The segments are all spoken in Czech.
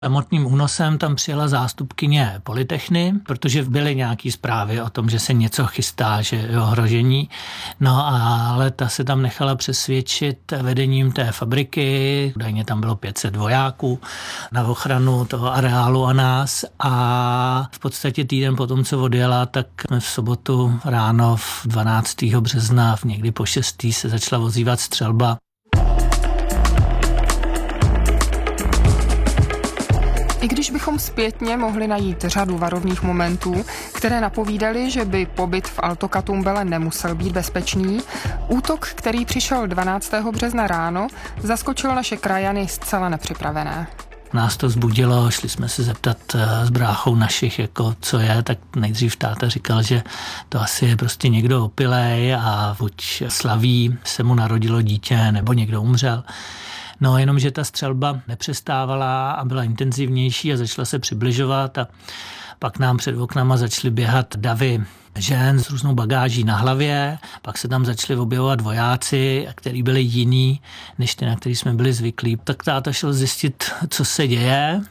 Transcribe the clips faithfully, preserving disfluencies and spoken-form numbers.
Hmotným únosem tam přijela zástupkyně Polytechny, protože byly nějaké zprávy o tom, že se něco chystá, že je ohrožení. No ale ta se tam nechala přesvědčit vedením té fabriky, údajně tam bylo pět set vojáků na ochranu toho areálu a nás. A v podstatě týden potom, co odjela, tak jsme v sobotu ráno v dvanáctého března, v někdy po šestý se začala ozývat střelba. I když bychom zpětně mohli najít řadu varovných momentů, které napovídaly, že by pobyt v Altokatumbele nemusel být bezpečný, útok, který přišel dvanáctého března ráno, zaskočil naše krajany zcela nepřipravené. Nás to vzbudilo, šli jsme se zeptat s bráchou našich, jako co je, tak nejdřív táta říkal, že to asi je prostě někdo opilej a buď slaví, se mu narodilo dítě, nebo někdo umřel. No jenom, že ta střelba nepřestávala a byla intenzivnější a začala se přibližovat a pak nám před oknama začaly běhat davy žen s různou bagáží na hlavě, pak se tam začali objevovat vojáci, kteří byli jiní, než ty, na který jsme byli zvyklí. Tak táta šel zjistit, co se děje.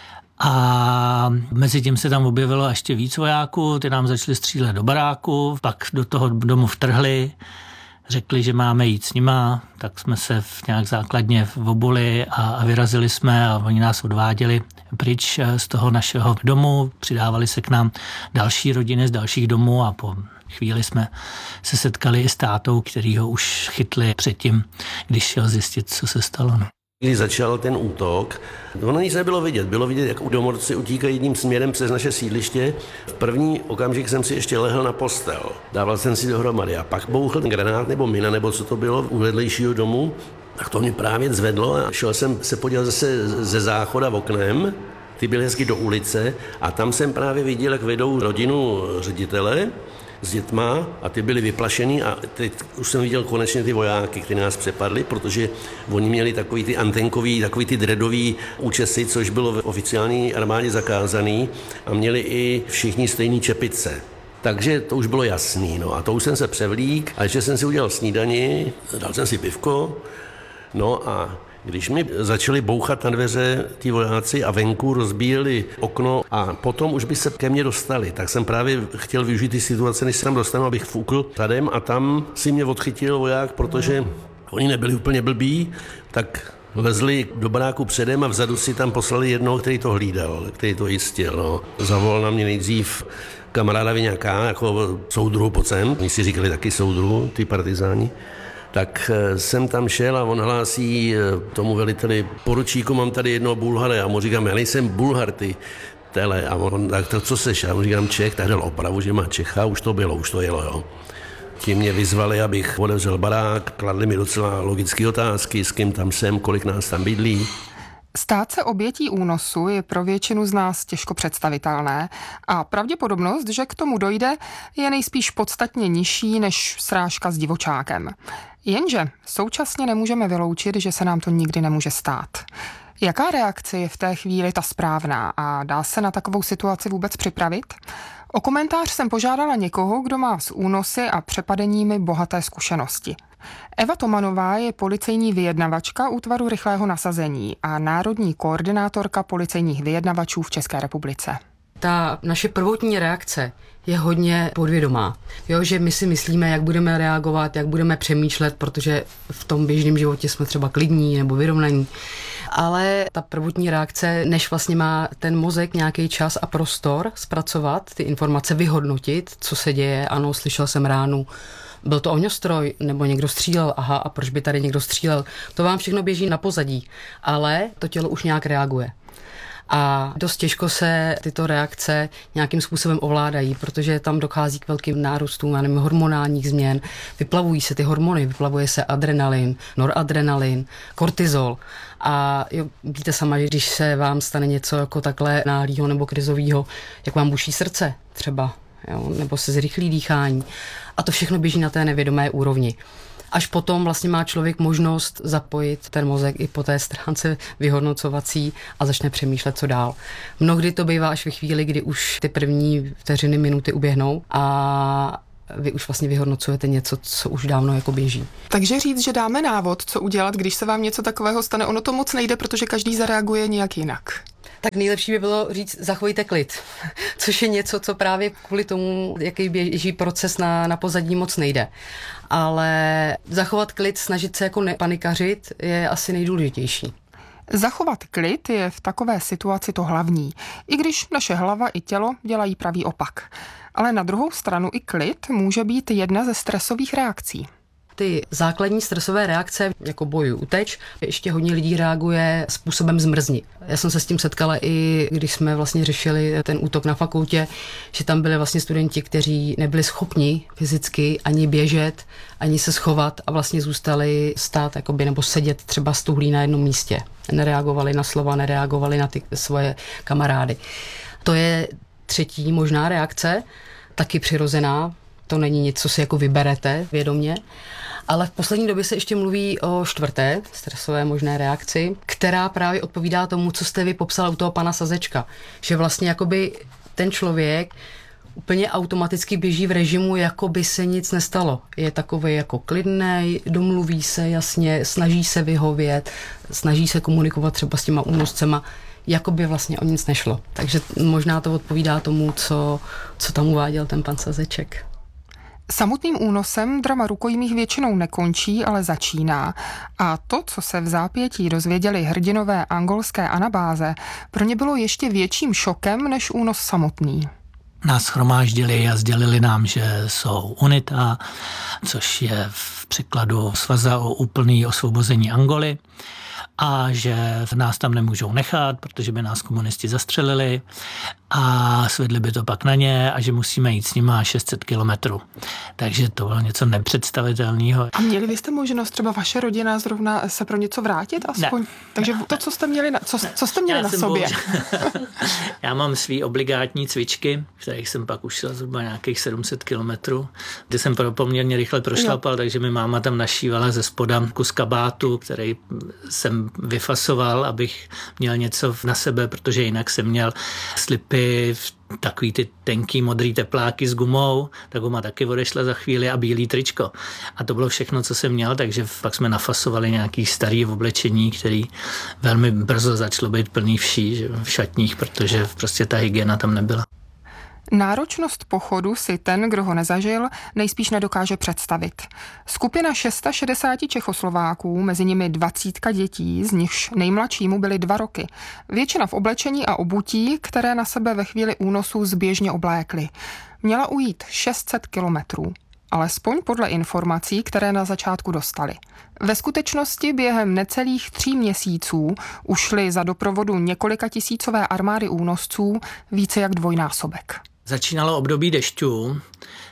A mezi tím se tam objevilo ještě víc vojáků, ty nám začali střílet do baráku, pak do toho domu vtrhli, řekli, že máme jít s nima, tak jsme se v nějak základně obuli a, a vyrazili jsme a oni nás odváděli pryč z toho našeho domu, přidávali se k nám další rodiny z dalších domů a po chvíli jsme se setkali i s tátou, který ho už chytli předtím, když šel zjistit, co se stalo. No. Když začal ten útok, ono nic nebylo vidět. Bylo vidět, jak domorci utíkají jedním směrem přes naše sídliště. V první okamžik jsem si ještě lehl na postel. Dával jsem si dohromady a pak bouchl ten granát nebo mina, nebo co to bylo u vedlejšího domu. Tak to mě právě zvedlo a šel jsem se podívat zase ze záchoda v oknem. Ty byly hezky do ulice a tam jsem právě viděl, jak vedou rodinu ředitele s dětma a ty byli vyplašený a teď už jsem viděl konečně ty vojáky, kteří nás přepadli, protože oni měli takový ty antenkový, takový ty dreadový účesy, což bylo v oficiální armádě zakázaný a měli i všichni stejný čepice. Takže to už bylo jasný, no a to už jsem se převlík a ještě jsem si udělal snídani, dal jsem si pivko, no a když mi začali bouchat na dveře ti vojáci a venku rozbíjeli okno a potom už by se ke mně dostali, tak jsem právě chtěl využít ty situace, než se tam dostanu, abych fukl zadem a tam si mě odchytil voják, protože oni nebyli úplně blbí, tak lezli do baráku předem a vzadu si tam poslali jednoho, který to hlídal, který to jistil. No. Zavolal na mě nejdřív kamaráda Viňáka, jako soudruhu pocem, oni si říkali taky soudruhu, ty partizáni. Tak jsem tam šel a on hlásí tomu veliteli, poručíku, mám tady jednoho Bulhara. Já mu říkám, já nejsem Bulhar, ty tele. A on, tak to co seš? Já mu říkám Čech, tak dal opravu, že má Čecha, už to bylo, už to jelo, jo. Ti mě vyzvali, abych otevřel barák, kladli mi docela logické otázky, s kým tam jsem, kolik nás tam bydlí. Stát se obětí únosu je pro většinu z nás těžko představitelné a pravděpodobnost, že k tomu dojde, je nejspíš podstatně nižší než srážka s divočákem. Jenže současně nemůžeme vyloučit, že se nám to nikdy nemůže stát. Jaká reakce je v té chvíli ta správná a dá se na takovou situaci vůbec připravit? O komentář jsem požádala někoho, kdo má s únosy a přepadeními bohaté zkušenosti. Eva Tomanová je policejní vyjednavačka útvaru rychlého nasazení a národní koordinátorka policejních vyjednavačů v České republice. Ta naše prvotní reakce je hodně podvědomá. Jo, že my si myslíme, jak budeme reagovat, jak budeme přemýšlet, protože v tom běžném životě jsme třeba klidní nebo vyrovnaní. Ale ta prvotní reakce, než vlastně má ten mozek nějaký čas a prostor zpracovat, ty informace vyhodnotit, co se děje, ano, slyšel jsem ránu, byl to ohňostroj, nebo někdo střílel, aha, a proč by tady někdo střílel, to vám všechno běží na pozadí, ale to tělo už nějak reaguje. A dost těžko se tyto reakce nějakým způsobem ovládají, protože tam dochází k velkým nárůstům nevím, hormonálních změn. Vyplavují se ty hormony, vyplavuje se adrenalin, noradrenalin, kortizol. A jo, víte sama, že když se vám stane něco jako takhle náhlýho nebo krizového, jak vám buší srdce třeba, jo, nebo se zrychlí dýchání. A to všechno běží na té nevědomé úrovni. Až potom vlastně má člověk možnost zapojit ten mozek i po té stránce vyhodnocovací a začne přemýšlet, co dál. Mnohdy to bývá až ve chvíli, kdy už ty první vteřiny, minuty uběhnou a vy už vlastně vyhodnocujete něco, co už dávno jako běží. Takže říct, že dáme návod, co udělat, když se vám něco takového stane, ono to moc nejde, protože každý zareaguje nějak jinak. Tak nejlepší by bylo říct, zachovejte klid, což je něco, co právě kvůli tomu, jaký běží proces na, na pozadí, moc nejde. Ale zachovat klid, snažit se jako nepanikařit, je asi nejdůležitější. Zachovat klid je v takové situaci to hlavní, i když naše hlava i tělo dělají pravý opak. Ale na druhou stranu i klid může být jedna ze stresových reakcí. Ty základní stresové reakce, jako boj, uteč, ještě hodně lidí reaguje způsobem zmrzni. Já jsem se s tím setkala i když jsme vlastně řešili ten útok na fakultě, že tam byli vlastně studenti, kteří nebyli schopni fyzicky ani běžet, ani se schovat a vlastně zůstali stát jakoby, nebo sedět třeba stuhlí na jednom místě. Nereagovali na slova, nereagovali na ty svoje kamarády. To je třetí možná reakce, taky přirozená. To není nic, co si jako vyberete vědomě. Ale v poslední době se ještě mluví o čtvrté stresové možné reakci, která právě odpovídá tomu, co jste vy popsala u toho pana Sazečka. Že vlastně jakoby ten člověk úplně automaticky běží v režimu, jako by se nic nestalo. Je takový jako klidnej, domluví se jasně, snaží se vyhovět, snaží se komunikovat třeba s těma únoscema, jako by vlastně o nic nešlo. Takže možná to odpovídá tomu, co, co tam uváděl ten pan Sazeček. Samotným únosem drama rukojmích většinou nekončí, ale začíná. A to, co se v zápětí dozvěděli hrdinové angolské anabáze, pro ně bylo ještě větším šokem než únos samotný. Nás shromáždili a sdělili nám, že jsou UNITA, což je v překladu Svaza o úplný osvobození Angoly, a že nás tam nemůžou nechat, protože by nás komunisti zastřelili a svedli by to pak na ně a že musíme jít s nima šest set kilometrů. Takže to bylo něco nepředstavitelného. A měli byste možnost třeba vaše rodina zrovna se pro něco vrátit aspoň? Ne. Takže to, co jste měli na, co, co jste měli Já na sobě? Bohužel... Já mám svý obligátní cvičky, kterých jsem pak už šel zhruba nějakých sedm set kilometrů, kde jsem poměrně rychle prošlapal, jo. Takže mi máma tam našívala ze spoda kus kabátu, který jsem vyfasoval, abych měl něco na sebe, protože jinak jsem měl slipy, takový ty tenký modrý tepláky s gumou, ta guma taky odešla za chvíli a bílý tričko. A to bylo všechno, co jsem měl, takže pak jsme nafasovali nějaký starý oblečení, který velmi brzo začalo být plný vší, že, v šatních, protože prostě ta hygiena tam nebyla. Náročnost pochodu si ten, kdo ho nezažil, nejspíš nedokáže představit. Skupina šest set šedesát Čechoslováků, mezi nimi dvacítka dětí, z nichž nejmladšímu byly dva roky. Většina v oblečení a obutí, které na sebe ve chvíli únosu zběžně oblékly. Měla ujít šest set kilometrů. Alespoň podle informací, které na začátku dostali. Ve skutečnosti během necelých tří měsíců ušly za doprovodu několika tisícové armády únosců více jak dvojnásobek. Začínalo období dešťů,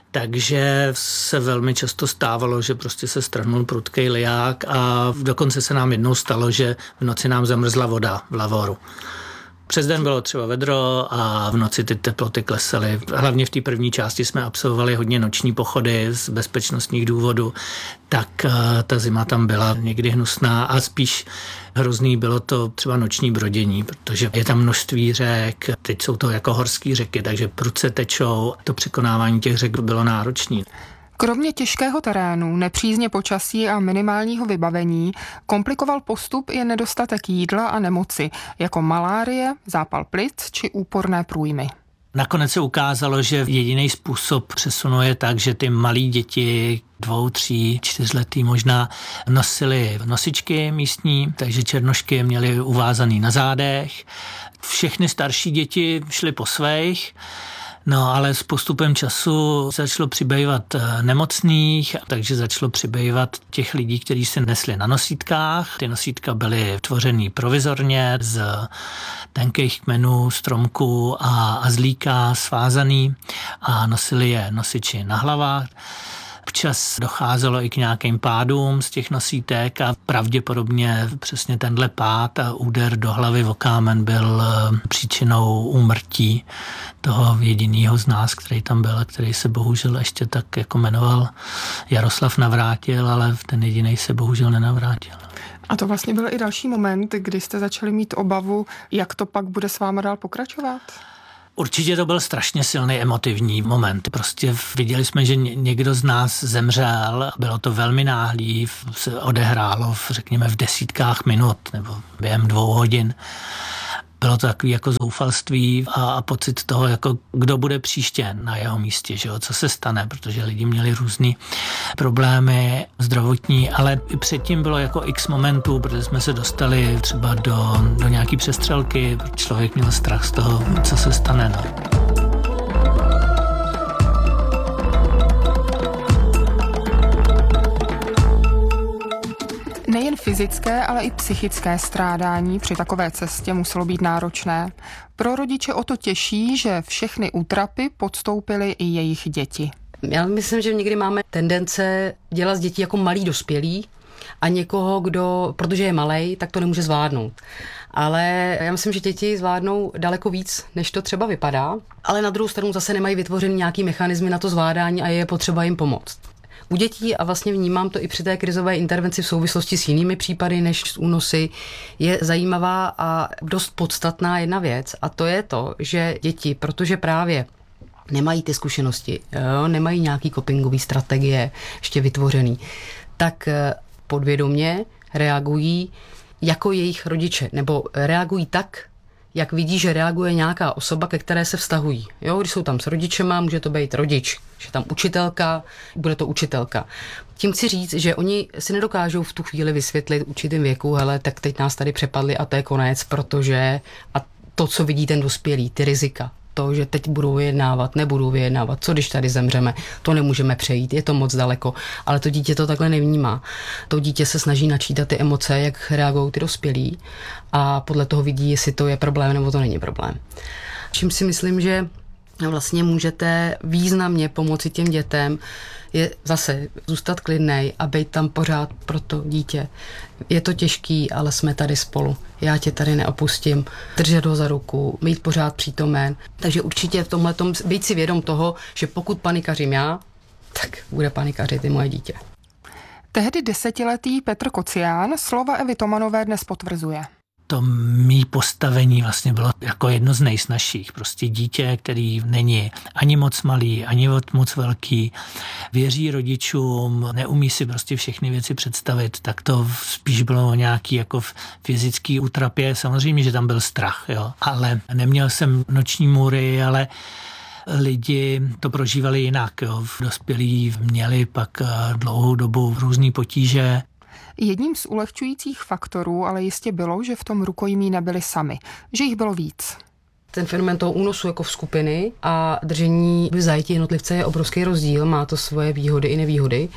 takže se velmi často stávalo, že prostě se strhnul prudkej liják a dokonce se nám jednou stalo, že v noci nám zamrzla voda v lavoru. Přes den bylo třeba vedro a v noci ty teploty klesaly. Hlavně v té první části jsme absolvovali hodně noční pochody z bezpečnostních důvodů, tak ta zima tam byla někdy hnusná a spíš hrozný bylo to třeba noční brodění, protože je tam množství řek, teď jsou to jako horské řeky, takže prudce tečou, to překonávání těch řek bylo náročné. Kromě těžkého terénu, nepřízně počasí a minimálního vybavení komplikoval postup i nedostatek jídla a nemoci, jako malárie, zápal plic či úporné průjmy. Nakonec se ukázalo, že jediný způsob přesunu je tak, že ty malí děti, dvou, tří, čtyřletý možná, nosili nosičky místní, takže černošky měly uvázaný na zádech. Všechny starší děti šly po svých. No, ale s postupem času začalo přibývat nemocných, takže začalo přibývat těch lidí, kteří se nesli na nosítkách. Ty nosítka byly tvořený provizorně z tenkých kmenů, stromků a, a zlíka svázaný a nosili je nosiči na hlavách. Občas docházelo i k nějakým pádům z těch nosítek a pravděpodobně přesně tenhle pád a úder do hlavy o kámen byl příčinou úmrtí toho jediného z nás, který tam byl a který se bohužel ještě tak jako jmenoval Jaroslav Navrátil, ale ten jediný se bohužel nenavrátil. A to vlastně byl i další moment, kdy jste začali mít obavu, jak to pak bude s váma dál pokračovat? Určitě to byl strašně silný emotivní moment. Prostě viděli jsme, že někdo z nás zemřel. Bylo to velmi náhlý, se odehrálo, řekněme, v desítkách minut nebo během dvou hodin. Bylo to takový jako zoufalství a, a pocit toho, jako kdo bude příště na jeho místě, že jo, co se stane, protože lidi měli různý problémy zdravotní, ale i předtím bylo jako x momentů, protože jsme se dostali třeba do, do nějaký přestřelky, člověk měl strach z toho, co se stane. No. Nejen fyzické, ale i psychické strádání při takové cestě muselo být náročné. Pro rodiče o to těší, že všechny útrapy podstoupily i jejich děti. Já myslím, že někdy máme tendence dělat z dětí jako malý dospělí a někoho, kdo, protože je malej, tak to nemůže zvládnout. Ale já myslím, že děti zvládnou daleko víc, než to třeba vypadá, ale na druhou stranu zase nemají vytvořený nějaký mechanismy na to zvládání a je potřeba jim pomoct. U dětí, a vlastně vnímám to i při té krizové intervenci v souvislosti s jinými případy než s únosy, je zajímavá a dost podstatná jedna věc, a to je to, že děti, protože právě nemají ty zkušenosti, jo, nemají nějaký copingový strategie ještě vytvořený, tak podvědomě reagují jako jejich rodiče, nebo reagují tak, jak vidí, že reaguje nějaká osoba, ke které se vztahují. Jo, když jsou tam s rodičema, může to být rodič, že tam učitelka, bude to učitelka. Tím chci říct, že oni si nedokážou v tu chvíli vysvětlit určitým věku, hele, tak teď nás tady přepadli a to je konec, protože a to, co vidí ten dospělý, ty rizika, to, že teď budou vyjednávat, nebudou vyjednávat, co když tady zemřeme, to nemůžeme přejít, je to moc daleko, ale to dítě to takhle nevnímá. To dítě se snaží načítat ty emoce, jak reagují ty dospělí a podle toho vidí, jestli to je problém nebo to není problém. Čím si myslím, že vlastně můžete významně pomoci těm dětem, je zase zůstat klidnej a být tam pořád pro to dítě. Je to těžký, ale jsme tady spolu. Já tě tady neopustím. Držet ho za ruku, mít pořád přítomen. Takže určitě v tomhletom být si vědom toho, že pokud panikařím já, tak bude panikařit i moje dítě. Tehdy desetiletý Petr Kocián slova Evy Tomanové dnes potvrzuje. To mý postavení vlastně bylo jako jedno z nejsnažších. Prostě dítě, který není ani moc malý, ani moc velký, věří rodičům, neumí si prostě všechny věci představit, tak to spíš bylo nějaký jako fyzický útrapě. Samozřejmě, že tam byl strach, jo. Ale neměl jsem noční můry, ale lidi to prožívali jinak, jo. Dospělí měli pak dlouhou dobu různý potíže. Jedním z ulehčujících faktorů ale jistě bylo, že v tom rukojmí nebyli sami, že jich bylo víc. Ten fenomén toho únosu jako v skupiny a držení v zajetí jednotlivce je obrovský rozdíl, má to svoje výhody i nevýhody.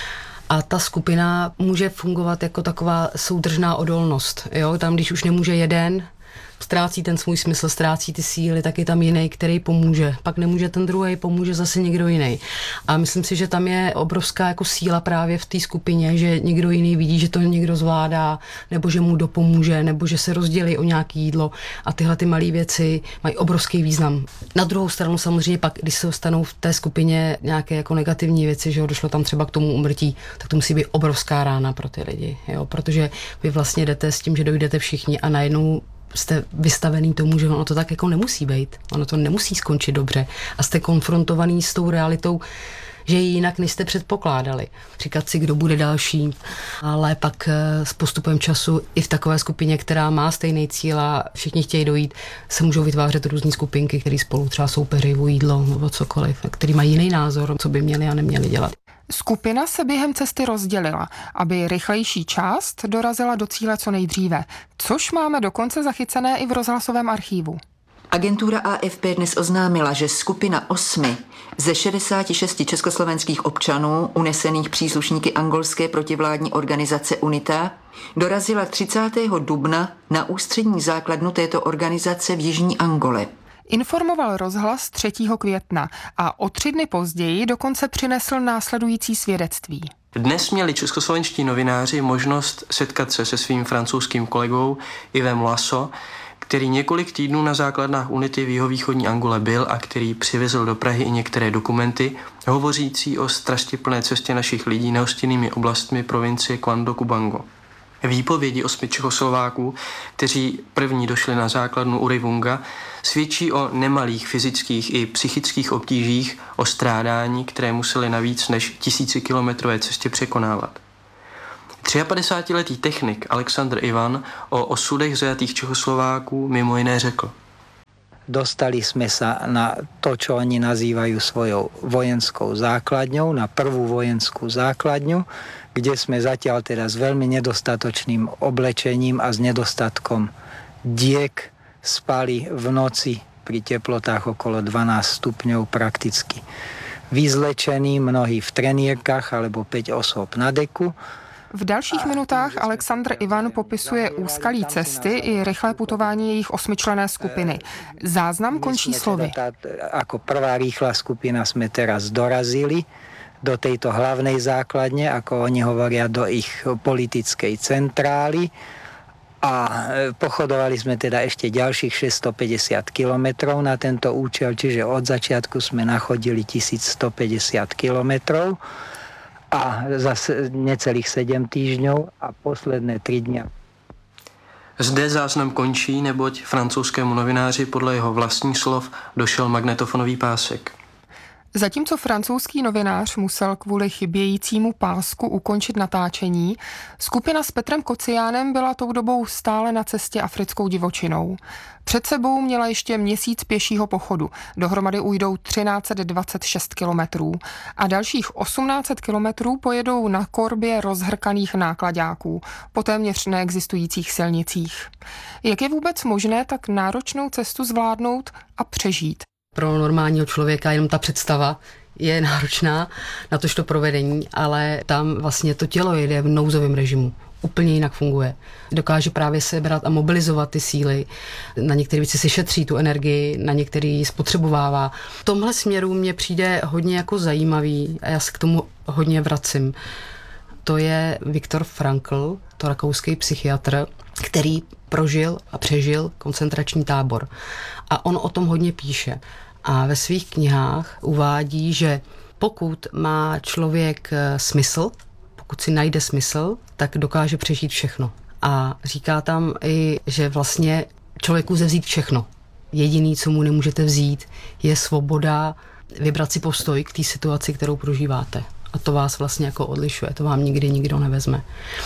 A ta skupina může fungovat jako taková soudržná odolnost. Jo? Tam, když už nemůže jeden, ztrácí ten svůj smysl, ztrácí ty síly, tak je tam jiný, který pomůže. Pak nemůže ten druhý, pomůže zase někdo jiný. A myslím si, že tam je obrovská jako síla právě v té skupině, že někdo jiný vidí, že to někdo zvládá, nebo že mu dopomůže, nebo že se rozdělí o nějaké jídlo. A tyhle ty malé věci mají obrovský význam. Na druhou stranu samozřejmě pak, když se stanou v té skupině nějaké jako negativní věci, že jo, došlo tam třeba k tomu úmrtí, tak to musí být obrovská rána pro ty lidi, jo, protože vy vlastně jdete s tím, že dojdete všichni a najednou jste vystavený tomu, že ono to tak jako nemusí být. Ono to nemusí skončit dobře. A jste konfrontovaný s tou realitou, že je jinak, než jste předpokládali. Říkat si, kdo bude další. Ale pak s postupem času i v takové skupině, která má stejný cíl a všichni chtějí dojít, se můžou vytvářet různé skupinky, které spolu třeba soupeří o jídlo nebo cokoliv, který mají jiný názor, co by měli a neměli dělat. Skupina se během cesty rozdělila, aby rychlejší část dorazila do cíle co nejdříve, což máme dokonce zachycené i v rozhlasovém archívu. Agentura A F P dnes oznámila, že skupina osmi ze šedesáti šesti československých občanů, unesených příslušníky angolské protivládní organizace UNITA, dorazila třicátého dubna na ústřední základnu této organizace v jižní Angole. Informoval rozhlas třetího května a o tři dny později dokonce přinesl následující svědectví. Dnes měli českoslovenští novináři možnost setkat se se svým francouzským kolegou Yvem Lasso, který několik týdnů na základnách UNITY v jihovýchodní Angole byl a který přivezl do Prahy i některé dokumenty hovořící o strastiplné cestě našich lidí nehostinnými oblastmi provincie Kwando Kubango. Výpovědi osmi Čechoslováků, kteří první došli na základnu Urivunga, svědčí o nemalých fyzických i psychických obtížích, o strádání, které museli navíc než tisícikilometrové cestě překonávat. padesátitříletý technik Alexandr Ivan o osudech zajatých Čechoslováků mimo jiné řekl. Dostali sme sa na to, čo oni nazývajú svojou vojenskou základňou, na prvú vojenskú základňu, kde sme zatiaľ teda s veľmi nedostatočným oblečením a s nedostatkom diek spali v noci pri teplotách okolo dvanásť stupňov prakticky vyzlečení, mnohí v trenírkach alebo päť osôb na deku. V dalších minutách Alexandr Ivan popisuje úskalí cesty i rychlé putování jejich osmičlenné skupiny. Záznam končí slovy. Ako prvá rýchla skupina sme teraz dorazili do tejto hlavnej základne, ako oni hovoria, do ich politickej centrály a pochodovali sme teda ešte ďalších šesťstopäťdesiat kilometrov na tento účel, čiže od začiatku sme nachodili tisícstopäťdesiat kilometrov a zase necelých sedm týždňov a posledné tři dny. Zde záznam končí, neboť francouzskému novináři podle jeho vlastních slov došel magnetofonový pásek. Zatímco francouzský novinář musel kvůli chybějícímu pásku ukončit natáčení, skupina s Petrem Kociánem byla tou dobou stále na cestě africkou divočinou. Před sebou měla ještě měsíc pěšího pochodu, dohromady ujdou třináct set dvacet šest kilometrů a dalších osmnáct set kilometrů pojedou na korbě rozhrkaných nákladáků po téměř neexistujících silnicích. Jak je vůbec možné tak náročnou cestu zvládnout a přežít? Pro normálního člověka jenom ta představa je náročná na tožto provedení, ale tam vlastně to tělo jede v nouzovém režimu. Úplně jinak funguje. Dokáže právě sebrat a mobilizovat ty síly. Na některé věci si šetří tu energii, na některé ji spotřebovává. V tomhle směru mně přijde hodně jako zajímavý a já se k tomu hodně vracím. To je Viktor Frankl, to rakouský psychiatr, který prožil a přežil koncentrační tábor. A on o tom hodně píše. A ve svých knihách uvádí, že pokud má člověk smysl, pokud si najde smysl, tak dokáže přežít všechno. A říká tam i, že vlastně člověku lze vzít všechno. Jediný, co mu nemůžete vzít, je svoboda vybrat si postoj k té situaci, kterou prožíváte. A to vás vlastně jako odlišuje, to vám nikdy nikdo nevezme.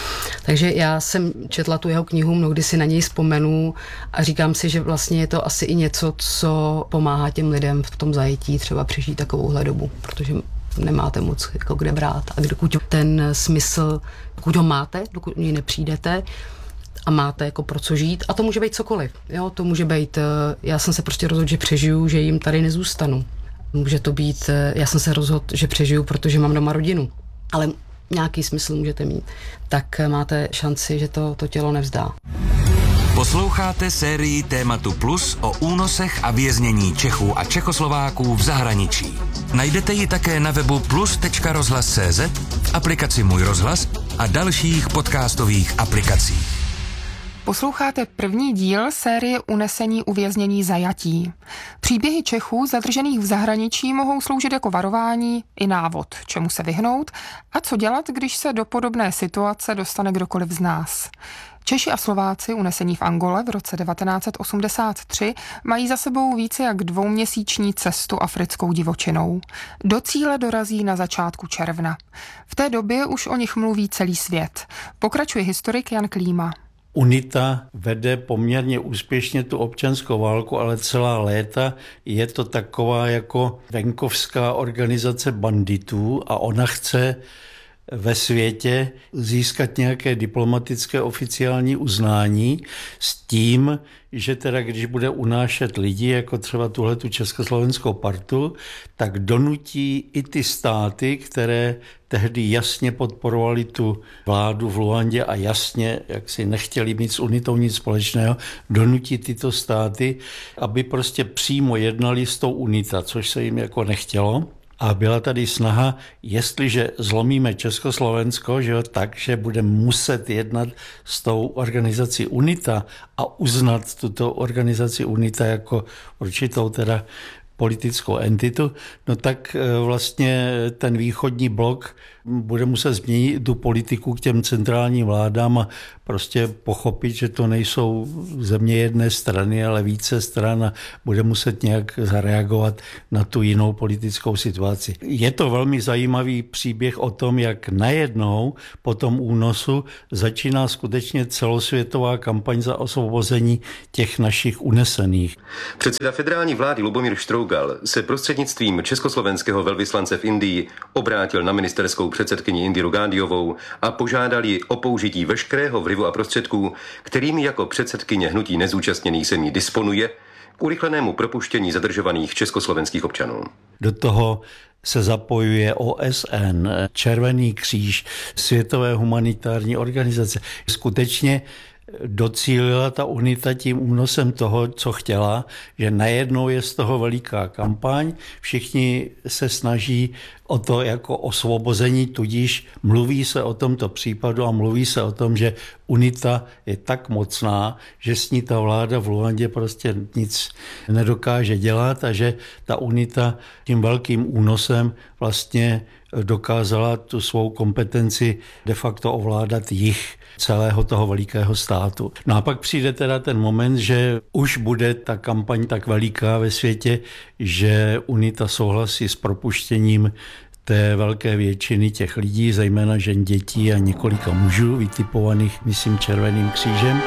Takže já jsem četla tu jeho knihu, mnohdy si na něj vzpomenu a říkám si, že vlastně je to asi i něco, co pomáhá těm lidem v tom zajetí třeba přežít takovouhle dobu, protože nemáte moc jako kde brát. A dokud ten smysl, pokud ho máte, dokud něj nepřijdete a máte jako pro co žít, a to může být cokoliv. Jo? To může být, já jsem se prostě rozhodl, že přežiju, že jim tady nezůstanu. Může to být, já jsem se rozhodl, že přežiju, protože mám doma rodinu, ale nějaký smysl můžete mít. Tak máte šanci, že to, to tělo nevzdá. Posloucháte sérii Tématu Plus o únosech a věznění Čechů a Čechoslováků v zahraničí. Najdete ji také na webu plus tečka rozhlas tečka cé zet, v aplikaci Můj rozhlas a dalších podcastových aplikacích. Posloucháte první díl série Unesení, uvěznění, zajatí. Příběhy Čechů zadržených v zahraničí mohou sloužit jako varování i návod, čemu se vyhnout a co dělat, když se do podobné situace dostane kdokoliv z nás. Češi a Slováci unesení v Angole v roce devatenáct set osmdesát tři mají za sebou více jak dvouměsíční cestu africkou divočinou. Do cíle dorazí na začátku června. V té době už o nich mluví celý svět. Pokračuje historik Jan Klíma. UNITA vede poměrně úspěšně tu občanskou válku, ale celá léta je to taková jako venkovská organizace banditů a ona chce ve světě získat nějaké diplomatické oficiální uznání s tím, že teda když bude unášet lidi, jako třeba tuhletu československou partu, tak donutí i ty státy, které tehdy jasně podporovali tu vládu v Luandě a jasně, jak si nechtěli mít s UNITou nic společného, donutí tyto státy, aby prostě přímo jednali s tou UNITA, což se jim jako nechtělo. A byla tady snaha, jestliže zlomíme Československo, že jo, tak, že budeme muset jednat s tou organizací UNITA a uznat tuto organizaci UNITA jako určitou teda politickou entitu, no tak vlastně ten východní blok bude muset změnit tu politiku k těm centrálním vládám a prostě pochopit, že to nejsou země jedné strany, ale více stran a bude muset nějak zareagovat na tu jinou politickou situaci. Je to velmi zajímavý příběh o tom, jak najednou po tom únosu začíná skutečně celosvětová kampaň za osvobození těch našich unesených. Předseda federální vlády Lubomír Štrougal se prostřednictvím československého velvyslance v Indii obrátil na ministerskou předsedkyni Indiru Gándhiovou a požádal ji o použití veškerého vlivu a prostředků, kterými jako předsedkyně hnutí nezúčastněných zemí disponuje, k urychlenému propuštění zadržovaných československých občanů. Do toho se zapojuje O S N, Červený kříž, Světové humanitární organizace. Skutečně docílila ta UNITA tím únosem toho, co chtěla, že najednou je z toho veliká kampaň, všichni se snaží o to jako osvobození, tudíž mluví se o tomto případu a mluví se o tom, že UNITA je tak mocná, že s ní ta vláda v Luandě prostě nic nedokáže dělat a že ta UNITA tím velkým únosem vlastně dokázala tu svou kompetenci de facto ovládat jih celého toho velikého státu. No a pak přijde teda ten moment, že už bude ta kampaň tak veliká ve světě, že UNITA souhlasí s propuštěním té velké většiny těch lidí, zejména žen, dětí a několika mužů, vytipovaných, myslím, Červeným křížem.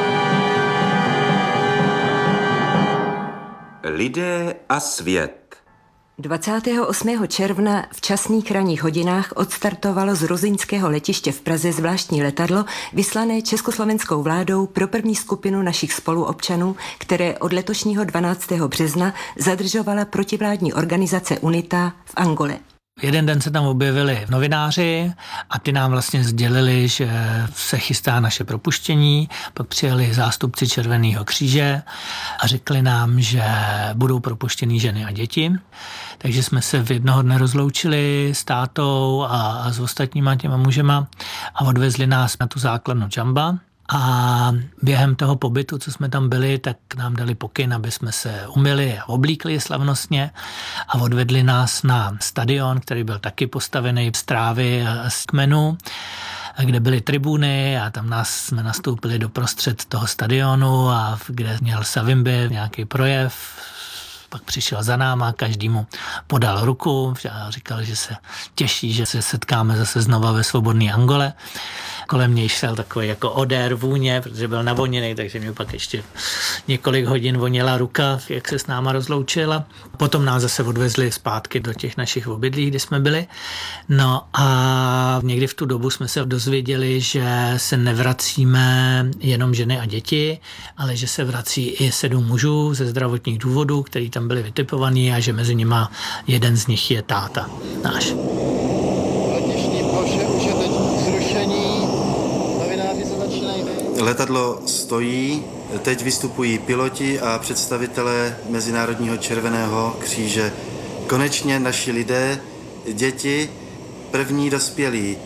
Lidé a svět. dvacátého osmého června v časných ranních hodinách odstartovalo z ruzyňského letiště v Praze zvláštní letadlo vyslané československou vládou pro první skupinu našich spoluobčanů, které od letošního dvanáctého března zadržovala protivládní organizace UNITA v Angole. Jeden den se tam objevili novináři a ty nám vlastně sdělili, že se chystá naše propuštění. Pak přijeli zástupci Červeného kříže a řekli nám, že budou propuštěný ženy a děti. Takže jsme se v jednoho dne rozloučili s tátou a, a s ostatníma těma mužema a odvezli nás na tu základnu Džamba. A během toho pobytu, co jsme tam byli, tak nám dali pokyn, aby jsme se umyli a oblíkli slavnostně a odvedli nás na stadion, který byl taky postavený z trávy a z kmenu, kde byly tribuny a tam nás jsme nastoupili do prostřed toho stadionu a kde měl Savimbi nějaký projev. Pak přišel za náma, každému podal ruku a říkal, že se těší, že se setkáme zase znova ve svobodné Angole. Kolem něj šel takový jako odér vůně, protože byl navoněný, takže mě pak ještě několik hodin voněla ruka, jak se s náma rozloučila. Potom nás zase odvezli zpátky do těch našich obydlí, kde jsme byli. No a někdy v tu dobu jsme se dozvěděli, že se nevracíme jenom ženy a děti, ale že se vrací i sedm mužů ze zdravotních důvodů, který tam byli vytipovaní a že mezi nima jeden z nich je táta náš. Letišní ploše už je teď zrušení, novináři se začínají. Letadlo stojí, teď vystupují piloti a představitelé Mezinárodního červeného kříže. Konečně naši lidé, děti, první dospělí.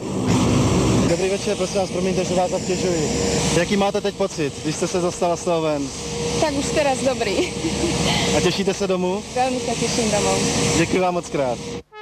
Dobrý večer, prosím vás, promiňte, že vás obtěžuji. Jaký máte teď pocit, když jste se dostala z toho ven? Tak už teraz dobrý. A těšíte se domů? Velmi se těším domů. Děkuji vám moc krát.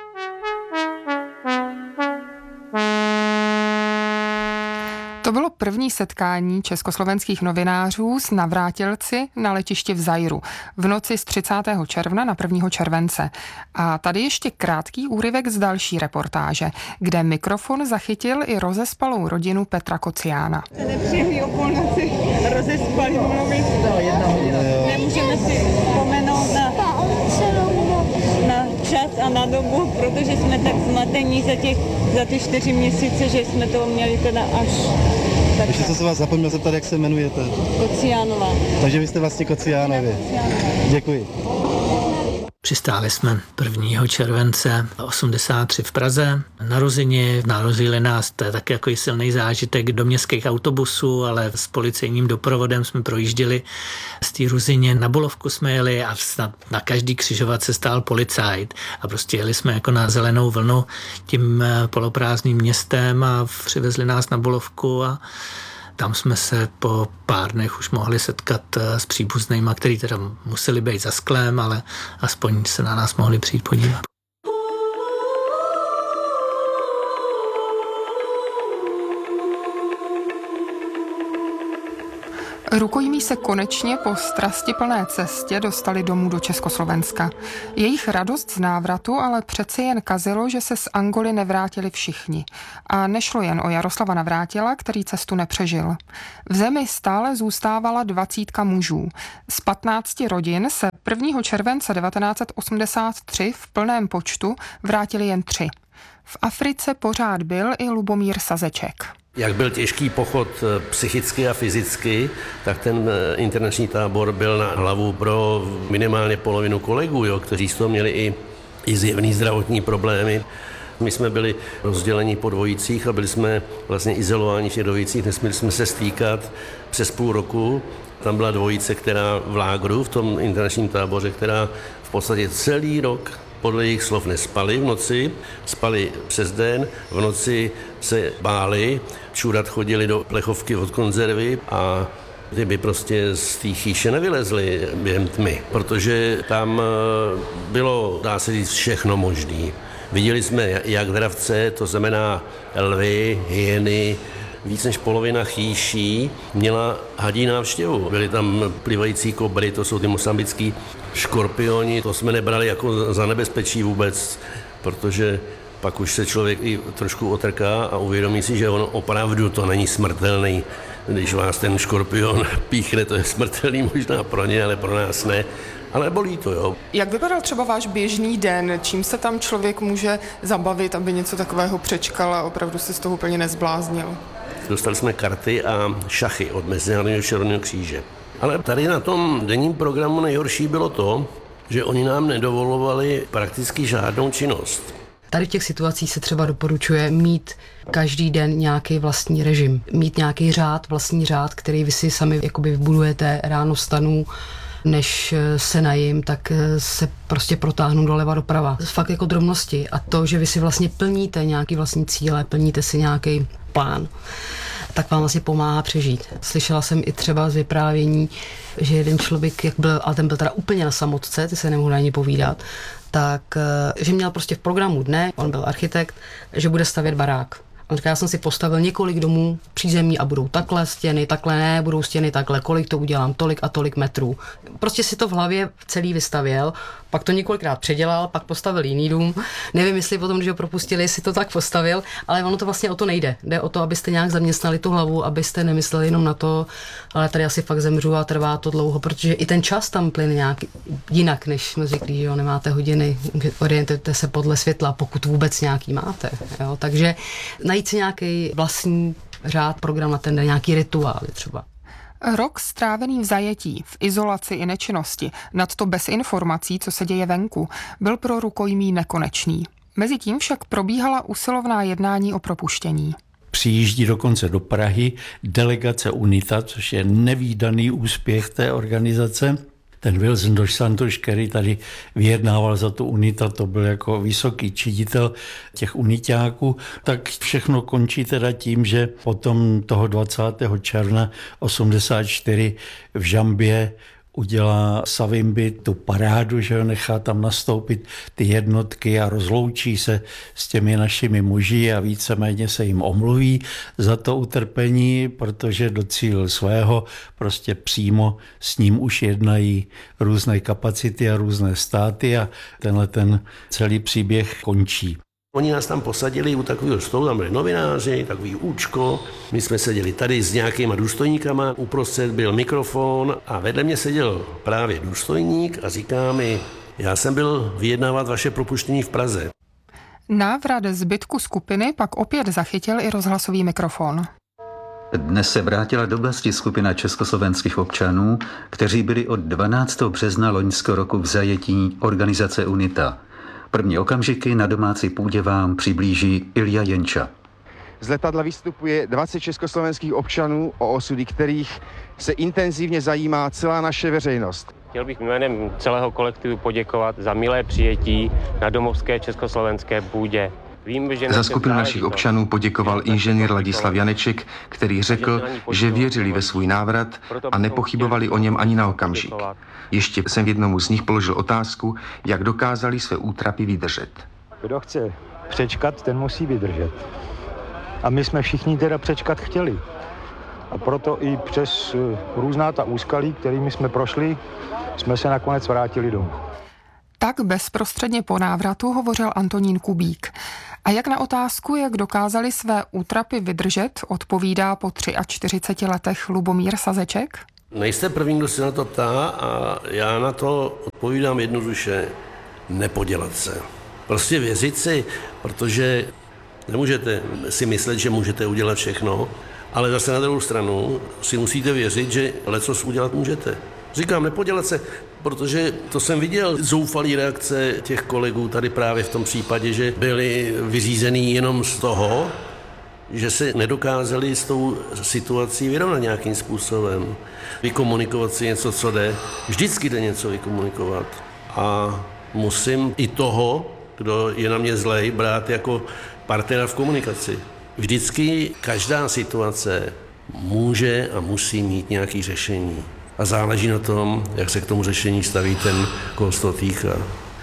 To bylo první setkání československých novinářů s navrátilci na letišti v Zairu v noci z třicátého června na prvního července. A tady ještě krátký úryvek z další reportáže, kde mikrofon zachytil i rozespalou rodinu Petra Kociána. Nepříjemný o půlnoci rozespali mluvit. Nemůžeme si vzpomenout na, na čas a na dobu, protože jsme tak zmatení za, těch, za ty čtyři měsíce, že jsme to měli teda až... Ještě jsem se vás zapomněl zeptat, jak se jmenujete. Kociánová. Takže vy jste vlastně Kociánovi. Děkuji. Přistáli jsme prvního července osmdesát tři v Praze na Ruzyni. Narozili nás, to je taky jako silný zážitek, do městských autobusů, ale s policejním doprovodem jsme projížděli z té Ruzyně. Na Bulovku jsme jeli a snad na každý křižovatce stál policajt a prostě jeli jsme jako na zelenou vlnu tím poloprázdným městem a přivezli nás na Bulovku a tam jsme se po pár dnech už mohli setkat s příbuznýma, který teda museli být za sklem, ale aspoň se na nás mohli přijít podívat. Rukojmí se konečně po strastiplné cestě dostali domů do Československa. Jejich radost z návratu ale přeci jen kazilo, že se z Angoly nevrátili všichni. A nešlo jen o Jaroslava Navrátila, který cestu nepřežil. V zemi stále zůstávala dvacítka mužů. Z patnácti rodin se prvního července devatenáct set osmdesát tři v plném počtu vrátili jen tři. V Africe pořád byl i Lubomír Sazeček. Jak byl těžký pochod psychicky a fyzicky, tak ten internační tábor byl na hlavu pro minimálně polovinu kolegů, jo, kteří z toho měli i, i zjevný zdravotní problémy. My jsme byli rozděleni po dvojicích a byli jsme vlastně izolováni v těch dvojicích, nesměli jsme se stýkat přes půl roku. Tam byla dvojice, která v lágru, v tom internačním táboře, která v podstatě celý rok podle jejich slov nespali v noci, spali přes den, v noci se báli, čurat chodili do plechovky od konzervy a ty by prostě z té chýše nevylezli během tmy, protože tam bylo, dá se říct, všechno možné. Viděli jsme jak dravce, to znamená lvy, hyeny, víc než polovina chýší měla hadí návštěvu. Byly tam plivající kobry, to jsou ty mosambický škorpioni, to jsme nebrali jako za nebezpečí vůbec, protože pak už se člověk i trošku otrká a uvědomí si, že on opravdu to není smrtelný. Když vás ten škorpion píchne, to je smrtelný možná pro ně, ale pro nás ne. Ale bolí to, jo. Jak vypadal třeba váš běžný den? Čím se tam člověk může zabavit, aby něco takového přečkal a opravdu se z toho úplně nezbláznil? Dostali jsme karty a šachy od Mezinárodního červeného kříže. Ale tady na tom denním programu nejhorší bylo to, že oni nám nedovolovali prakticky žádnou činnost. Tady v těch situacích se třeba doporučuje mít každý den nějaký vlastní režim. Mít nějaký řád, vlastní řád, který vy si sami jakoby vybudujete. Ráno vstanu, než se najím, tak se prostě protáhnu doleva doprava. Fakt jako drobnosti. A to, že vy si vlastně plníte nějaký vlastní cíle, plníte si nějaký plán, tak vám vlastně pomáhá přežít. Slyšela jsem i třeba z vyprávění, že jeden člověk, jak byl, ale ten byl teda úplně na samotce, ty se nemohli ani povídat, tak, že měl prostě v programu dne, on byl architekt, že bude stavět barák. On říká, já jsem si postavil několik domů přízemí a budou takhle stěny, takhle ne, budou stěny takhle, kolik to udělám, tolik a tolik metrů. Prostě si to v hlavě celý vystavěl, pak to několikrát předělal, pak postavil jiný dům. Nevím, jestli potom, když ho propustili, si to tak postavil, ale ono to vlastně o to nejde. Jde o to, abyste nějak zaměstnali tu hlavu, abyste nemysleli jenom na to, ale tady asi fakt zemřu a trvá to dlouho, protože i ten čas tam plyne nějak jinak, než jsme řekli, že jo, nemáte hodiny, orientujte se podle světla, pokud vůbec nějaký máte. Jo? Takže najít si nějaký vlastní řád, program na ten den, nějaký rituály třeba. Rok strávený v zajetí, v izolaci i nečinnosti, nadto bez informací, co se děje venku, byl pro rukojmí nekonečný. Mezitím však probíhala usilovná jednání o propuštění. Přijíždí dokonce do Prahy delegace UNITA, což je nevídaný úspěch té organizace. Ten Wilson dos Santos, který tady vyjednával za tu UNITA, to byl jako vysoký čiditel těch uniťáků, tak všechno končí teda tím, že potom toho dvacátého června osmdesát čtyři v Žambě udělá Savimbi tu parádu, že ho nechá tam nastoupit ty jednotky a rozloučí se s těmi našimi muži a víceméně se jim omluví za to utrpení, protože docílil svého, prostě přímo s ním už jednají různé kapacity a různé státy a tenhle ten celý příběh končí. Oni nás tam posadili u takového stolu, tam byli novináři, takový účko. My jsme seděli tady s nějakýma důstojníkama, uprostřed byl mikrofon a vedle mě seděl právě důstojník a říká mi, já jsem byl vyjednávat vaše propuštění v Praze. Návrat zbytku skupiny pak opět zachytil i rozhlasový mikrofon. Dnes se vrátila do vlasti skupina československých občanů, kteří byli od dvanáctého března loňského roku v zajetí organizace UNITA. První okamžiky na domácí půdě vám přiblíží Ilja Jenča. Z letadla vystupuje dvacet československých občanů, o osudy kterých se intenzivně zajímá celá naše veřejnost. Chtěl bych jménem celého kolektivu poděkovat za milé přijetí na domovské československé půdě. Za skupinu našich občanů poděkoval inženýr Ladislav Janeček, který řekl, že věřili ve svůj návrat a nepochybovali o něm ani na okamžik. Ještě jsem jednomu z nich položil otázku, jak dokázali své útrapy vydržet. Kdo chce přečkat, ten musí vydržet. A my jsme všichni teda přečkat chtěli. A proto i přes různá ta úskalí, kterými jsme prošli, jsme se nakonec vrátili domů. Tak bezprostředně po návratu hovořil Antonín Kubík. A jak na otázku, jak dokázali své útrapy vydržet, odpovídá po čtyřiceti třech letech Lubomír Sazeček? Nejste první, kdo se na to ptá, a já na to odpovídám jednoduše: nepodělat se. Prostě věřit si, protože nemůžete si myslet, že můžete udělat všechno, ale zase na druhou stranu si musíte věřit, že lecos udělat můžete. Říkám, nepodělat se, protože to jsem viděl zoufalý reakce těch kolegů tady právě v tom případě, že byli vyřízený jenom z toho, že se nedokázali s tou situací vyrovnat nějakým způsobem. Vykomunikovat si něco, co jde. Vždycky jde něco vykomunikovat. A musím i toho, kdo je na mě zlej, brát jako partnera v komunikaci. Vždycky každá situace může a musí mít nějaké řešení. A záleží na tom, jak se k tomu řešení staví ten, koho se to týká.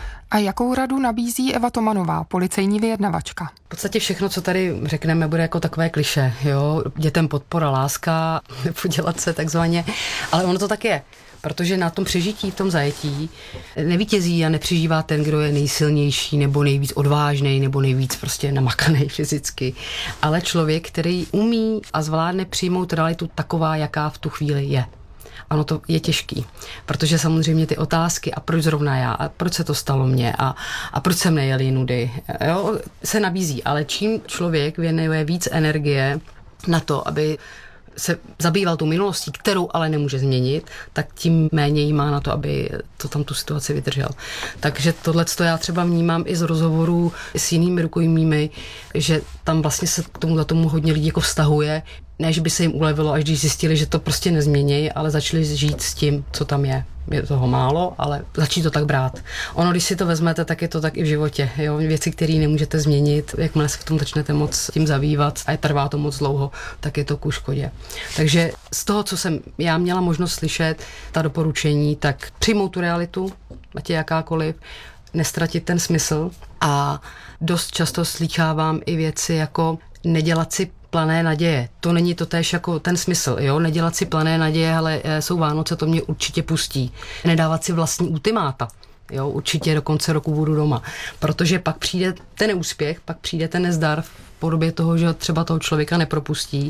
A jakou radu nabízí Eva Tomanová, policejní vyjednavačka? V podstatě všechno, co tady řekneme, bude jako takové klišé. Jo? Dětem podpora, láska, podělat se takzvaně. Ale ono to tak je. Protože na tom přežití, v tom zajetí nevítězí a nepřežívá ten, kdo je nejsilnější nebo nejvíc odvážný nebo nejvíc prostě namakaný fyzicky. Ale člověk, který umí a zvládne přijmout realitu taková, jaká v tu chvíli je. Ano, to je těžký, protože samozřejmě ty otázky a proč zrovna já a proč se to stalo mně a, a proč jsem nejel jinudy, jo, se nabízí. Ale čím člověk věnuje víc energie na to, aby se zabýval tou minulostí, kterou ale nemůže změnit, tak tím méně jí má na to, aby to tam tu situaci vydržel. Takže tohleto já třeba vnímám i z rozhovorů s jinými rukojmími, že tam vlastně se k tomu, tomu hodně lidí jako vztahuje, ne, že by se jim ulevilo, až když zjistili, že to prostě nezmění, ale začali žít s tím, co tam je. Je toho málo, ale začít to tak brát. Ono, když si to vezmete, tak je to tak i v životě. Jo? Věci, které nemůžete změnit, jakmile se v tom začnete moc tím zabývat a trvá to moc dlouho, tak je to ku škodě. Takže z toho, co jsem já měla možnost slyšet, ta doporučení, tak přijmout tu realitu, ať je jakákoliv, nestratit ten smysl a dost často slýchávám i věci jako nedělat si plané naděje. To není totéž jako ten smysl, jo? Nedělat si plané naděje, ale jsou Vánoce, to mě určitě pustí. Nedávat si vlastní ultimáta. Jo? Určitě do konce roku budu doma. Protože pak přijde ten neúspěch, pak přijde ten nezdar v podobě toho, že třeba toho člověka nepropustí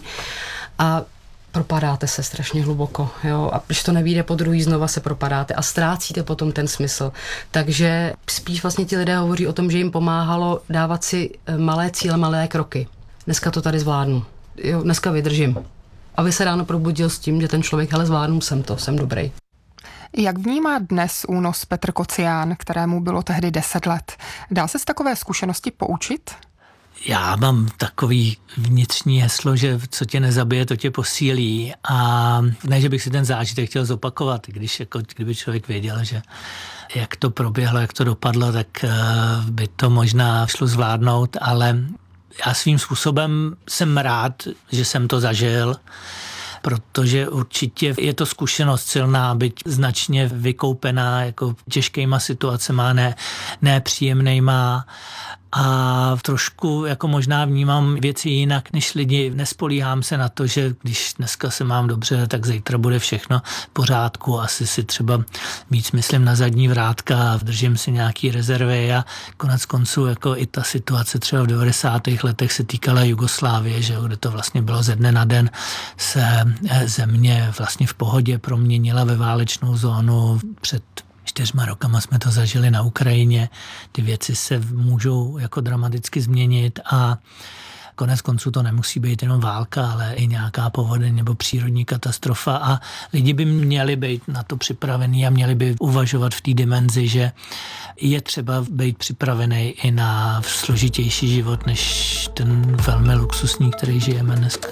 a propadáte se strašně hluboko. Jo? A když to nevyjde po druhý, znova se propadáte a ztrácíte potom ten smysl. Takže spíš vlastně ti lidé hovoří o tom, že jim pomáhalo dávat si malé cíle, malé kroky. Dneska to tady zvládnu. Jo, dneska vydržím. A vy se ráno probudil s tím, že ten člověk, hele, zvládnu jsem to, jsem dobrý. Jak vnímá dnes únos Petr Kocián, kterému bylo tehdy deset let? Dá se z takové zkušenosti poučit? Já mám takový vnitřní heslo, že co tě nezabije, to tě posílí. A ne, že bych si ten zážitek chtěl zopakovat, když jako, kdyby člověk věděl, že jak to proběhlo, jak to dopadlo, tak by to možná šlo zvládnout, ale já svým způsobem jsem rád, že jsem to zažil, protože určitě je to zkušenost silná, byť značně vykoupená jako těžkýma situacema, ne, nepříjemnejma. A trošku jako možná vnímám věci jinak než lidi. Nespolíhám se na to, že když dneska se mám dobře, tak zítra bude všechno v pořádku. Asi si třeba víc myslím na zadní vrátka a držím si nějaký rezervy a konec konců jako i ta situace třeba v devadesátých letech se týkala Jugoslávie, že kde to vlastně bylo ze dne na den, se země vlastně v pohodě proměnila ve válečnou zónu. Před čtyřma rokama jsme to zažili na Ukrajině. Ty věci se můžou jako dramaticky změnit a konec konců to nemusí být jenom válka, ale i nějaká povodeň nebo přírodní katastrofa a lidi by měli být na to připravení a měli by uvažovat v té dimenzi, že je třeba být připravený i na složitější život, než ten velmi luxusní, který žijeme dneska.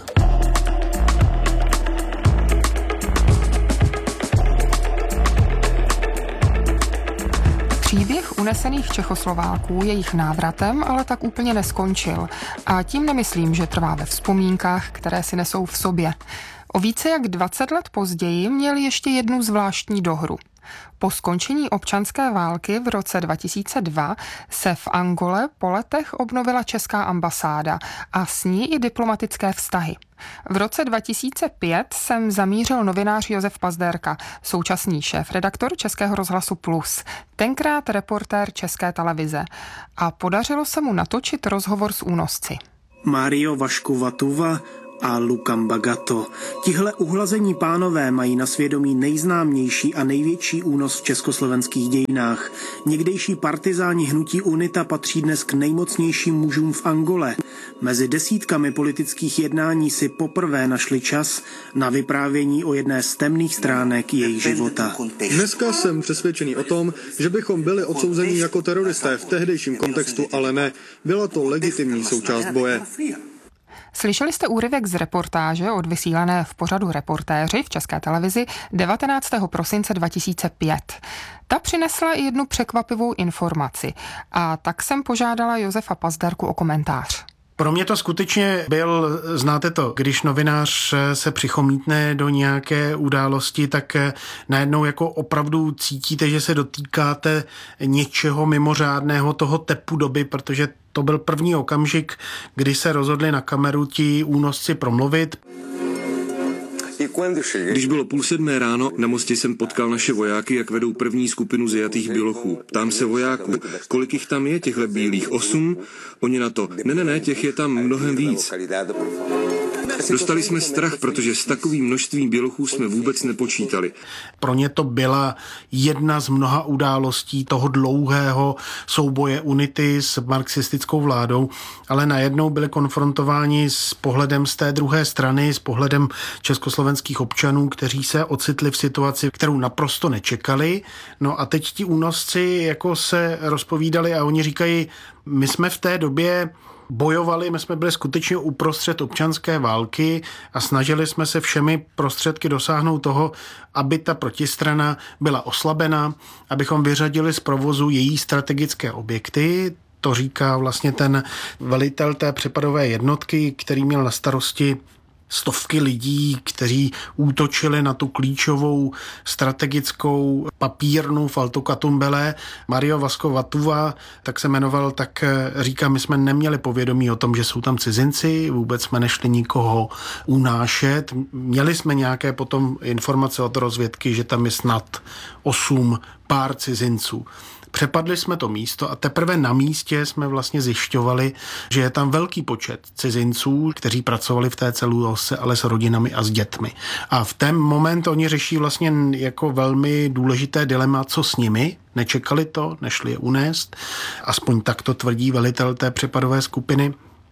Příběh unesených Čechoslováků jejich návratem ale tak úplně neskončil. A tím nemyslím, že trvá ve vzpomínkách, které si nesou v sobě. O více jak dvacet let později měl ještě jednu zvláštní dohru. Po skončení občanské války v roce dva tisíce dva se v Angole po letech obnovila česká ambasáda a s ní i diplomatické vztahy. V roce dva tisíce pět sem zamířil novinář Josef Pazderka, současný šéfredaktor Českého rozhlasu Plus, tenkrát reportér České televize. A podařilo se mu natočit rozhovor s únosci. Mario Vašku Vatuva a Lukam Bagato. Tihle uhlazení pánové mají na svědomí nejznámější a největší únos v československých dějinách. Někdejší partizáni hnutí UNITA patří dnes k nejmocnějším mužům v Angole. Mezi desítkami politických jednání si poprvé našli čas na vyprávění o jedné z temných stránek jejich života. Dneska jsem přesvědčený o tom, že bychom byli odsouzeni jako teroristé v tehdejším kontextu, ale ne. Byla to legitimní součást boje. Slyšeli jste úryvek z reportáže odvysílané v pořadu Reportéři v České televizi devatenáctého prosince dva tisíce pět. Ta přinesla i jednu překvapivou informaci a tak jsem požádala Josefa Pazderku o komentář. Pro mě to skutečně byl, znáte to, když novinář se přichomítne do nějaké události, tak najednou jako opravdu cítíte, že se dotýkáte něčeho mimořádného, toho tepu doby, protože to byl první okamžik, kdy se rozhodli na kameru ti únosci promluvit. Když bylo půl sedmé ráno, na mostě jsem potkal naše vojáky, jak vedou první skupinu zajatých bělochů. Ptám se vojáků, kolik jich tam je, těchhle bílých? Osm? Oni na to, ne, ne, ne, těch je tam mnohem víc. Dostali jsme strach, protože s takovým množstvím bělochů jsme vůbec nepočítali. Pro ně to byla jedna z mnoha událostí toho dlouhého souboje UNITY s marxistickou vládou, ale najednou byli konfrontováni s pohledem z té druhé strany, s pohledem československých občanů, kteří se ocitli v situaci, kterou naprosto nečekali. No a teď ti únosci jako se rozpovídali a oni říkají, my jsme v té době bojovali, my jsme byli skutečně uprostřed občanské války a snažili jsme se všemi prostředky dosáhnout toho, aby ta protistrana byla oslabena, abychom vyřadili z provozu její strategické objekty. To říká vlastně ten velitel té přepadové jednotky, který měl na starosti stovky lidí, kteří útočili na tu klíčovou strategickou papírnu v Alto-Katumbele. Mario Vasko Vatuva, tak se jmenoval, tak říká, my jsme neměli povědomí o tom, že jsou tam cizinci, vůbec jsme nešli nikoho unášet. Měli jsme nějaké potom informace od rozvědky, že tam je snad osm pár cizinců. Přepadli jsme to místo a teprve na místě jsme vlastně zjišťovali, že je tam velký počet cizinců, kteří pracovali v té celulose, ale s rodinami a s dětmi. A v ten moment oni řeší vlastně jako velmi důležité dilema, co s nimi. Nečekali to, nešli je unést. Aspoň tak to tvrdí velitel té přepadové skupiny.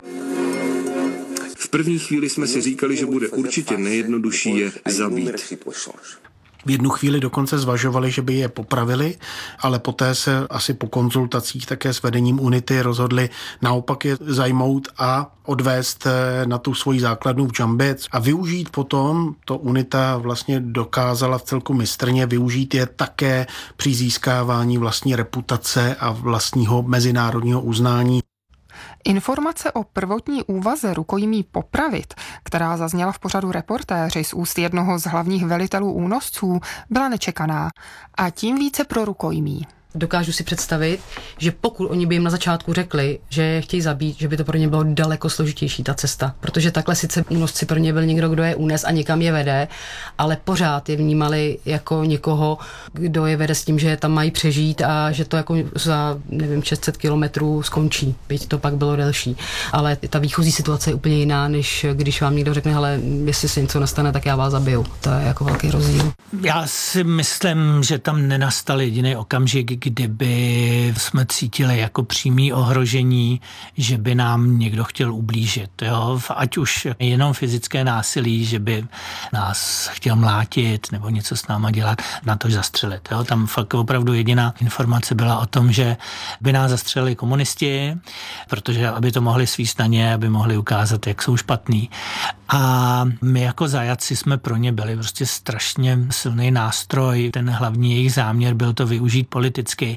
V první chvíli jsme si říkali, že bude určitě nejjednodušší je zabít. V jednu chvíli dokonce zvažovali, že by je popravili, ale poté se asi po konzultacích také s vedením UNITY rozhodli naopak je zajmout a odvést na tu svoji základnu v Džambec a využít potom, to UNITA vlastně dokázala v celku mistrně, využít je také při získávání vlastní reputace a vlastního mezinárodního uznání. Informace o prvotní úvaze rukojmí popravit, která zazněla v pořadu Reportéři z úst jednoho z hlavních velitelů únosců, byla nečekaná a tím více pro rukojmí. Dokážu si představit, že pokud oni by jim na začátku řekli, že je chtějí zabít, že by to pro ně bylo daleko složitější ta cesta, protože takhle sice únosci pro ně byl někdo, kdo je unes a někam je vede, ale pořád je vnímali jako někoho, kdo je vede s tím, že tam mají přežít a že to jako za, nevím, šest set kilometrů skončí, byť to pak bylo delší. Ale ta výchozí situace je úplně jiná, než když vám někdo řekne, hele, jestli se něco nastane, tak já vás zabiju. To je jako velký rozdíl. Já si myslím, že tam nenastal jediný okamžik, kdyby jsme cítili jako přímý ohrožení, že by nám někdo chtěl ublížit. Jo? Ať už jenom fyzické násilí, že by nás chtěl mlátit nebo něco s náma dělat, na to zastřelit. Jo? Tam fakt opravdu jediná informace byla o tom, že by nás zastřelili komunisti, protože aby to mohli svíst na ně, aby mohli ukázat, jak jsou špatný. A my jako zajatci jsme pro ně byli prostě strašně silný nástroj. Ten hlavní jejich záměr byl to využít politicky.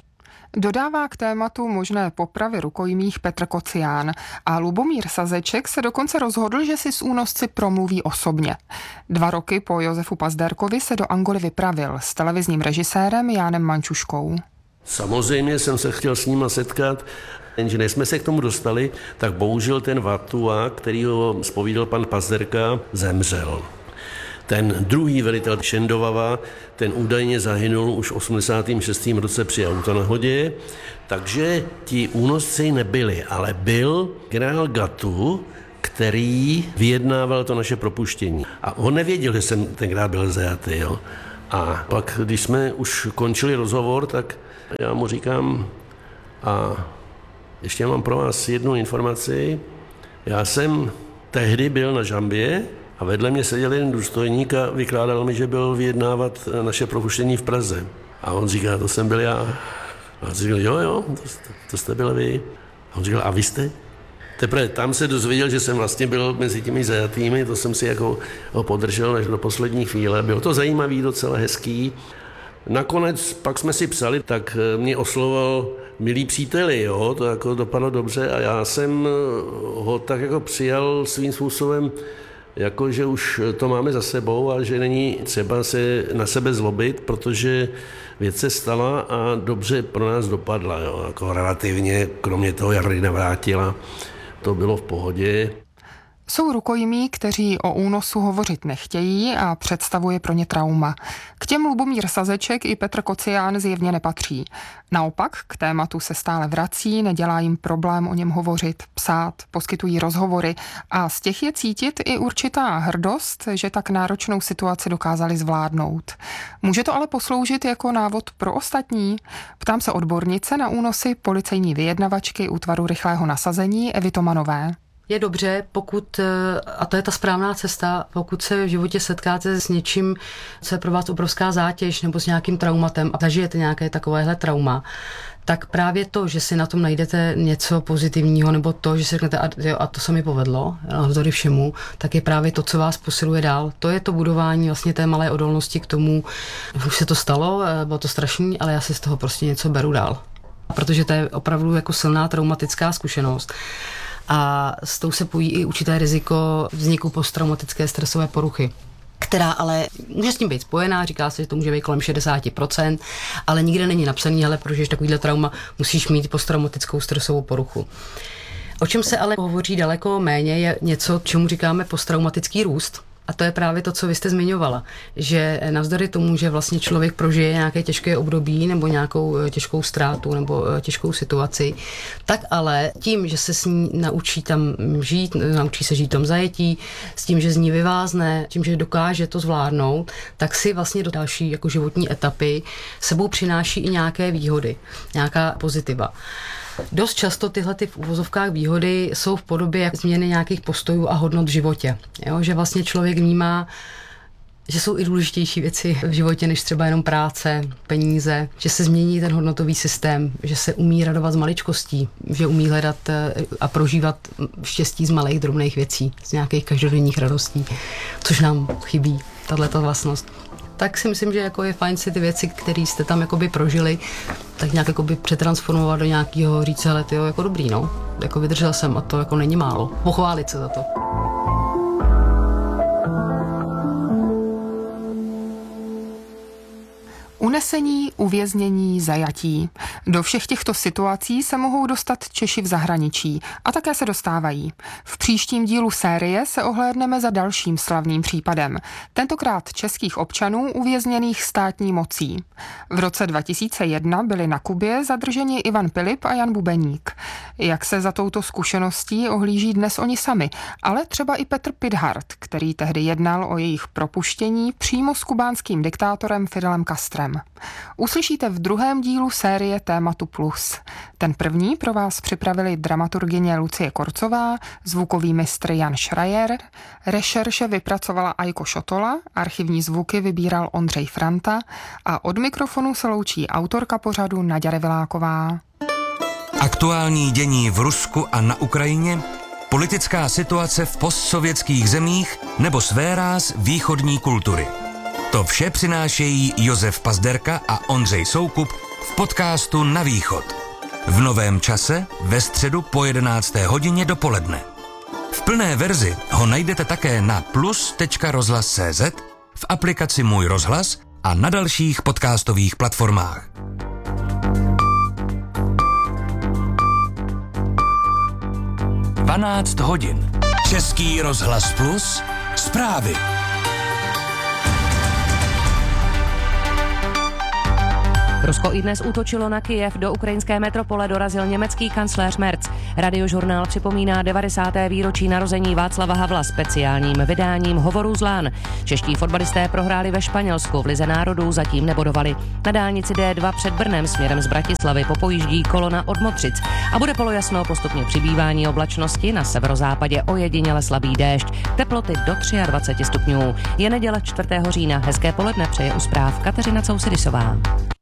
Dodává k tématu možné popravy rukojmích Petr Kocián a Lubomír Sazeček se dokonce rozhodl, že si s únosci promluví osobně. Dva roky po Josefu Pazderkovi se do Angoly vypravil s televizním režisérem Jánem Mančuškou. Samozřejmě jsem se chtěl s nima setkat, jenže než jsme se k tomu dostali, tak bohužel ten Vatua, který ho zpovídal pan Pazderka, zemřel. Ten druhý velitel Šendovava, ten údajně zahynul už v osmdesátém šestém roce při autonehodě, takže ti únosci nebyli, ale byl generál Gatu, který vyjednával to naše propuštění. A on nevěděl, že jsem tenkrát byl zajatý. Jo? A pak, když jsme už končili rozhovor, tak já mu říkám, a ještě mám pro vás jednu informaci. Já jsem tehdy byl na žambě a vedle mě seděl jeden důstojník a vykládal mi, že byl vyjednávat naše propuštění v Praze. A on říká, to jsem byl já. A on říkal, jo, jo, to, to jste byl vy. A on říkal, a vy jste? Teprve tam se dozvěděl, že jsem vlastně byl mezi těmi zajatými, to jsem si jako podržel až do poslední chvíle. Bylo to zajímavý, docela hezký. Nakonec pak jsme si psali, tak mě oslovoval milí příteli, jo, to jako dopadlo dobře a já jsem ho tak jako přijal svým způsobem, jako že už to máme za sebou a že není třeba se na sebe zlobit, protože věc se stala a dobře pro nás dopadla, jo, jako relativně, kromě toho, jak Rina vrátila, to bylo v pohodě. Jsou rukojmí, kteří o únosu hovořit nechtějí a představuje pro ně trauma. K těm Lubomír Sazeček i Petr Kocián zjevně nepatří. Naopak k tématu se stále vrací, nedělá jim problém o něm hovořit, psát, poskytují rozhovory a z těch je cítit i určitá hrdost, že tak náročnou situaci dokázali zvládnout. Může to ale posloužit jako návod pro ostatní? Ptám se odbornice na únosy policejní vyjednavačky útvaru rychlého nasazení Evy Tomanové. Je dobře, pokud, a to je ta správná cesta, pokud se v životě setkáte s něčím, co je pro vás obrovská zátěž nebo s nějakým traumatem a zažijete nějaké takovéhle trauma, tak právě to, že si na tom najdete něco pozitivního nebo to, že si řeknete, a, jo, a to se mi povedlo, navzdory všemu, tak je právě to, co vás posiluje dál. To je to budování vlastně té malé odolnosti k tomu, už se to stalo, bylo to strašný, ale já si z toho prostě něco beru dál. Protože to je opravdu jako silná traumatická zkušenost. A s tou se pojí i určité riziko vzniku posttraumatické stresové poruchy, která ale může s tím být spojená, říká se, že to může být kolem šedesát procent, ale nikde není napsaný, hele, protože takovýhle trauma musíš mít posttraumatickou stresovou poruchu. O čem se ale hovoří daleko méně, je něco, čemu říkáme posttraumatický růst. A to je právě to, co vy jste zmiňovala, že navzdory tomu, že vlastně člověk prožije nějaké těžké období nebo nějakou těžkou ztrátu nebo těžkou situaci, tak ale tím, že se s ní naučí tam žít, naučí se žít v tom zajetí, s tím, že z ní vyvázne, tím, že dokáže to zvládnout, tak si vlastně do další jako životní etapy sebou přináší i nějaké výhody, nějaká pozitiva. Dost často tyhle ty v uvozovkách výhody jsou v podobě jak změny nějakých postojů a hodnot v životě. Jo? Že vlastně člověk vnímá, že jsou i důležitější věci v životě, než třeba jenom práce, peníze, že se změní ten hodnotový systém, že se umí radovat z maličkostí, že umí hledat a prožívat štěstí z malých drobných věcí, z nějakých každodenních radostí, což nám chybí, tato vlastnost. Tak si myslím, že jako je fajn si ty věci, které jste tam jakoby prožili, tak nějak jakoby přetransformovat do nějakého říct, hele, tyjo, jako dobrý, no. Jako vydržel jsem a to jako není málo. Pochválit se za to. Unesení, uvěznění, zajatí. Do všech těchto situací se mohou dostat Češi v zahraničí a také se dostávají. V příštím dílu série se ohlédneme za dalším slavným případem, tentokrát českých občanů uvězněných státní mocí. V roce dva tisíce jedna byli na Kubě zadrženi Ivan Pilip a Jan Bubeník. Jak se za touto zkušeností ohlíží dnes oni sami, ale třeba i Petr Pithart, který tehdy jednal o jejich propuštění přímo s kubánským diktátorem Fidelem Castrem. Uslyšíte v druhém dílu série Tématu Plus. Ten první pro vás připravili dramaturgyně Lucie Korcová, zvukový mistr Jan Schreier, rešerše vypracovala Ajko Šotola, archivní zvuky vybíral Ondřej Franta a od mikrofonu se loučí autorka pořadu Naďa Reviláková. Aktuální dění v Rusku a na Ukrajině, politická situace v postsovětských zemích nebo sféráz východní kultury. To vše přinášejí Josef Pazderka a Ondřej Soukup v podcastu Na východ. V novém čase ve středu po jedenácté hodině dopoledne. V plné verzi ho najdete také na plus tečka rozhlas tečka cé zet, v aplikaci Můj rozhlas a na dalších podcastových platformách. dvanáct hodin. Český rozhlas Plus. Zprávy. Rusko i dnes útočilo na Kyjev, do ukrajinské metropole dorazil německý kancléř Merz. Radiožurnál připomíná devadesáté výročí narození Václava Havla speciálním vydáním Hovorů z Lán. Čeští fotbalisté prohráli ve Španělsku, v Lize národů zatím nebodovali. Na dálnici D dva před Brnem směrem z Bratislavy popojíždí kolona od Modřic a bude polojasno, postupně přibývání oblačnosti, na severozápadě ojediněle slabý déšť, teploty do dvacet tři stupňů. Je neděle čtvrtého října, hezké poledne přeje u zpráv Kateřina Cousidisová.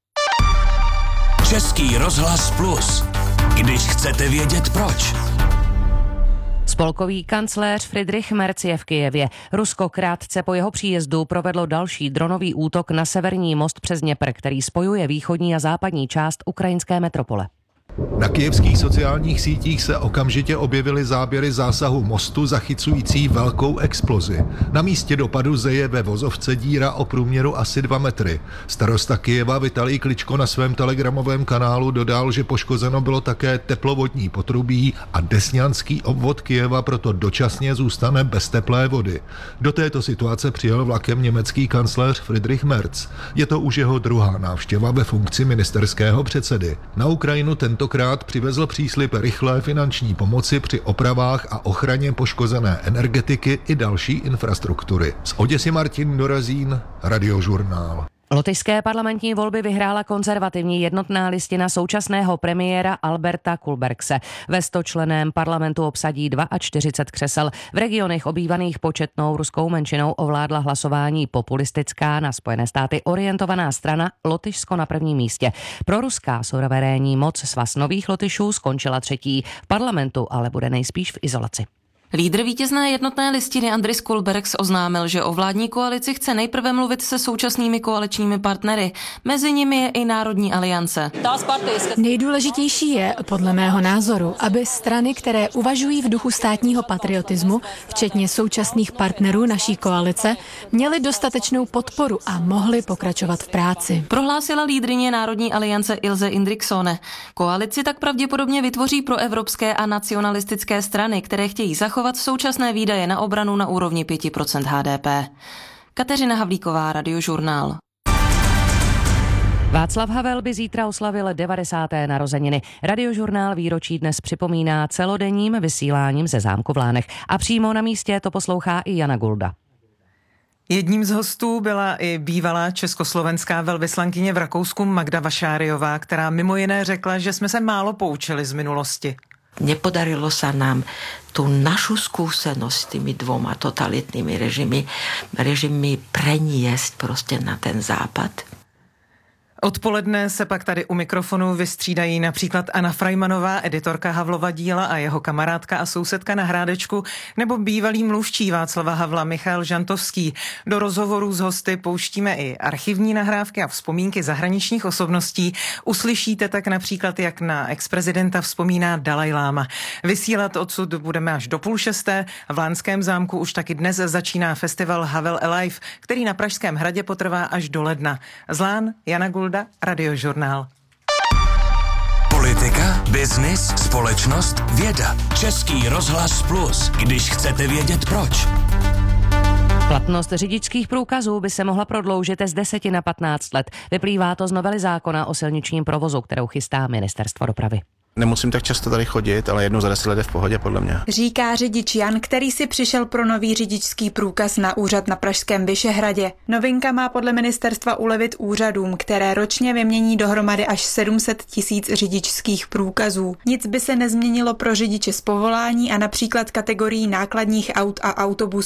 Český rozhlas Plus. Když chcete vědět proč. Spolkový kancléř Friedrich Merz je v Kyjevě. Rusko krátce po jeho příjezdu provedlo další dronový útok na severní most přes Dněpr, který spojuje východní a západní část ukrajinské metropole. Na kyjevských sociálních sítích se okamžitě objevily záběry zásahu mostu zachycující velkou explozi. Na místě dopadu zeje ve vozovce díra o průměru asi dva metry. Starosta Kyjeva Vitalij Kličko na svém telegramovém kanálu dodal, že poškozeno bylo také teplovodní potrubí a desňanský obvod Kyjeva proto dočasně zůstane bez teplé vody. Do této situace přijel vlakem německý kancléř Friedrich Merz. Je to už jeho druhá návštěva ve funkci ministerského předsedy. Na Ukrajinu tento Tentokrát přivezl příslib rychlé finanční pomoci při opravách a ochraně poškozené energetiky i další infrastruktury. Z Oděsy Martin Dorazín, Radiožurnál. Lotyšské parlamentní volby vyhrála konzervativní jednotná listina současného premiéra Alberta Kulbergse. Ve stočlenném parlamentu obsadí čtyřicet dva křesel. V regionech obývaných početnou ruskou menšinou ovládla hlasování populistická, na Spojené státy orientovaná strana Lotyšsko na prvním místě. Proruská suverénní moc Svaz nových Lotyšů skončila třetí. V parlamentu ale bude nejspíš v izolaci. Lídr vítězné jednotné listiny Andris Kulbergs oznámil, že o vládní koalici chce nejprve mluvit se současnými koaličními partnery. Mezi nimi je i Národní aliance. Nejdůležitější je, podle mého názoru, aby strany, které uvažují v duchu státního patriotismu, včetně současných partnerů naší koalice, měly dostatečnou podporu a mohly pokračovat v práci. Prohlásila lídryně Národní aliance Ilse Indriksone. Koalici tak pravděpodobně vytvoří proevropské a nacionalistické strany, které chtějí zachovat současné výdaje na obranu na úrovni pět procent H D P. Kateřina Havlíková, Radiožurnál. Václav Havel by zítra oslavil devadesáté narozeniny. Radiožurnál výročí dnes připomíná celodenním vysíláním ze zámku v Lánech. A přímo na místě to poslouchá i Jana Gulda. Jedním z hostů byla i bývalá československá velvyslankyně v Rakousku Magda Vašáriová, která mimo jiné řekla, že jsme se málo poučili z minulosti. Nepodarilo sa nám tú našu skúsenosť s tými dvoma totalitnými režimy, režimy preniesť proste na ten západ. Odpoledne se pak tady u mikrofonu vystřídají například Anna Frajmanová, editorka Havlova díla a jeho kamarádka a sousedka na Hrádečku, nebo bývalý mluvčí Václava Havla Michal Žantovský. Do rozhovorů s hosty pouštíme i archivní nahrávky a vzpomínky zahraničních osobností. Uslyšíte tak například, jak na ex-prezidenta vzpomíná Dalajláma. Vysílat odsud budeme až do půl šesté. V Lánském zámku už taky dnes začíná festival Havel Alive, který na Pražském hradě potrvá až do ledna. Z Lán Jana Gulda, Radiožurnál. Politika, biznis, společnost, věda. Český rozhlas Plus, když chcete vědět proč. Platnost řidičských průkazů by se mohla prodloužit z deseti na patnáct let. Vyplývá to z novely zákona o silničním provozu, kterou chystá Ministerstvo dopravy. Nemusím tak často tady chodit, ale jednou za deset let je v pohodě podle mě. Říká řidič Jan, který si přišel pro nový řidičský průkaz na úřad na pražském Vyšehradě. Novinka má podle ministerstva ulevit úřadům, které ročně vymění dohromady až sedm set tisíc řidičských průkazů. Nic by se nezměnilo pro řidiče z povolání a například kategorií nákladních aut a autobusů.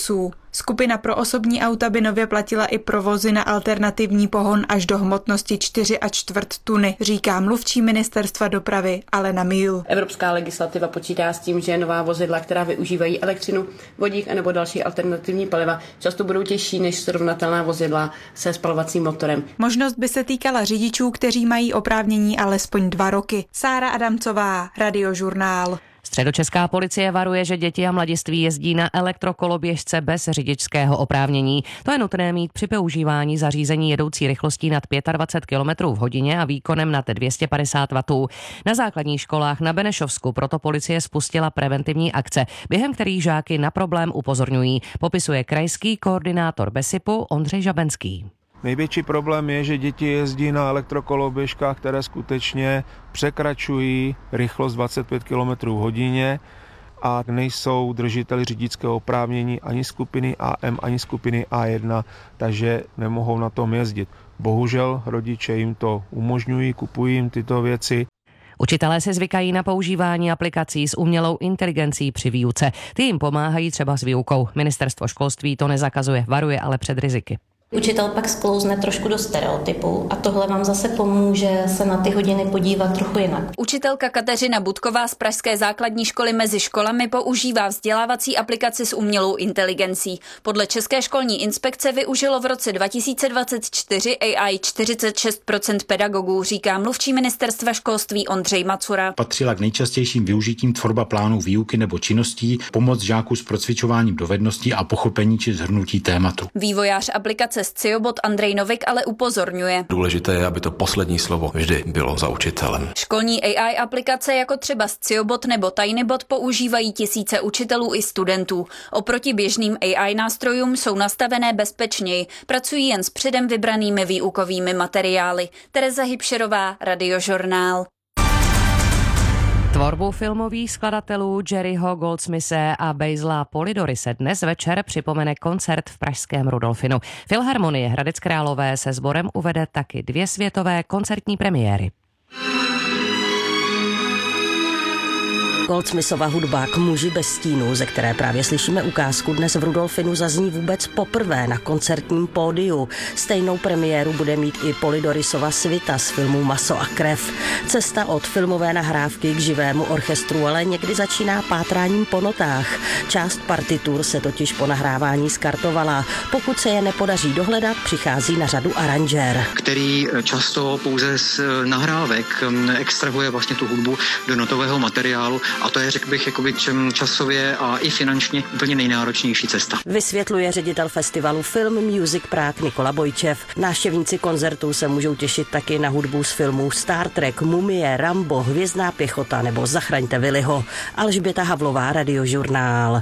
Skupina pro osobní auta by nově platila i provozy na alternativní pohon až do hmotnosti čtyři a čtvrt tuny, říká mluvčí ministerstva dopravy Alena Míl. Evropská legislativa počítá s tím, že nová vozidla, která využívají elektřinu, vodík anebo další alternativní paliva, často budou těžší než srovnatelná vozidla se spalovacím motorem. Možnost by se týkala řidičů, kteří mají oprávnění alespoň dva roky. Sára Adamcová, Radiožurnál. Středočeská policie varuje, že děti a mladiství jezdí na elektrokoloběžce bez řidičského oprávnění. To je nutné mít při používání zařízení jedoucí rychlostí nad dvacet pět kilometrů v hodině a výkonem nad dvě stě padesát wattů. Na základních školách na Benešovsku proto policie spustila preventivní akce, během kterých žáky na problém upozorňují, popisuje krajský koordinátor Besipu Ondřej Žabenský. Největší problém je, že děti jezdí na elektrokoloběžkách, které skutečně překračují rychlost dvacet pět kilometrů v hodině a nejsou držiteli řidičského oprávnění ani skupiny A M, ani skupiny A jedna, takže nemohou na tom jezdit. Bohužel rodiče jim to umožňují, kupují jim tyto věci. Učitelé se zvykají na používání aplikací s umělou inteligencí při výuce. Ty jim pomáhají třeba s výukou. Ministerstvo školství to nezakazuje, varuje ale před riziky. Učitel pak sklouzne trošku do stereotypu a tohle vám zase pomůže se na ty hodiny podívat trochu jinak. Učitelka Kateřina Budková z pražské základní školy Mezi školami používá vzdělávací aplikaci s umělou inteligencí. Podle České školní inspekce využilo v roce dva tisíce dvacet čtyři A I čtyřicet šest procent pedagogů, říká mluvčí ministerstva školství Ondřej Macura. Patřila k nejčastějším využitím tvorba plánů výuky nebo činností, pomoc žáků s procvičováním dovedností a pochopení či shrnutí tématu. Vývojář aplikace Sciobot Andrej Novik ale upozorňuje. Důležité je, aby to poslední slovo vždy bylo za učitelem. Školní A I aplikace jako třeba Sciobot nebo Tinybot používají tisíce učitelů i studentů. Oproti běžným A I nástrojům jsou nastavené bezpečněji, pracují jen s předem vybranými výukovými materiály. Tereza Hybšerová, Radiožurnál. Tvorbu filmových skladatelů Jerryho Goldsmithe a Basilea Polidory se dnes večer připomene koncert v pražském Rudolfinu. Filharmonie Hradec Králové se sborem uvede taky dvě světové koncertní premiéry. Goldsmithova hudba K muži bez stínu, ze které právě slyšíme ukázku, dnes v Rudolfinu zazní vůbec poprvé na koncertním pódiu. Stejnou premiéru bude mít i Polidorysova svita z filmu Maso a krev. Cesta od filmové nahrávky k živému orchestru ale někdy začíná pátráním po notách. Část partitur se totiž po nahrávání skartovala. Pokud se je nepodaří dohledat, přichází na řadu aranžér, který často pouze z nahrávek extrahuje vlastně tu hudbu do notového materiálu. A to je, řekl bych, jakoby časově a i finančně úplně nejnáročnější cesta. Vysvětluje ředitel festivalu Film Music Prague Nikola Bojčev. Návštěvníci koncertů se můžou těšit taky na hudbu z filmů Star Trek, Mumie, Rambo, Hvězdná pěchota nebo Zachraňte Willyho. Alžběta Havlová, Radiožurnál.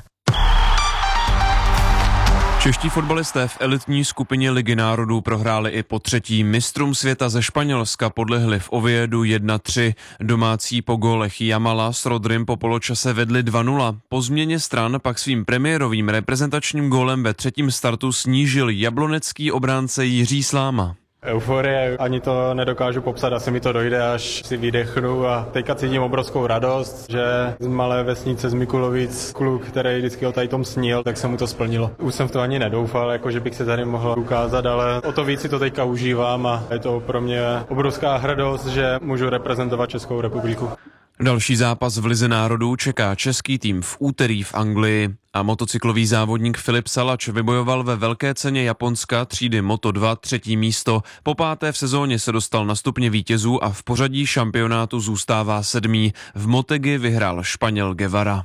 Čeští fotbalisté v elitní skupině Ligy národů prohráli i po třetí. Mistrům světa ze Španělska podlehli v Oviedu jedna tři. Domácí po gólech Jamala s Rodrym po poločase vedli dva nula. Po změně stran pak svým premiérovým reprezentačním gólem ve třetím startu snížil jablonecký obránce Jiří Sláma. Euforie, ani to nedokážu popsat, asi mi to dojde, až si vydechnu a teďka cítím obrovskou radost, že z malé vesnice z Mikulovic kluk, který vždycky o tady tom snil, tak se mu to splnilo. Už jsem v to ani nedoufal, jako že bych se tady mohl ukázat, ale o to víc si to teďka užívám a je to pro mě obrovská hrdost, že můžu reprezentovat Českou republiku. Další zápas v Lize národů čeká český tým v úterý v Anglii a motocyklový závodník Filip Salač vybojoval ve velké ceně Japonska třídy Moto dva třetí místo. Po páté v sezóně se dostal na stupně vítězů a v pořadí šampionátu zůstává sedmý. V Motegi vyhrál Španěl Guevara.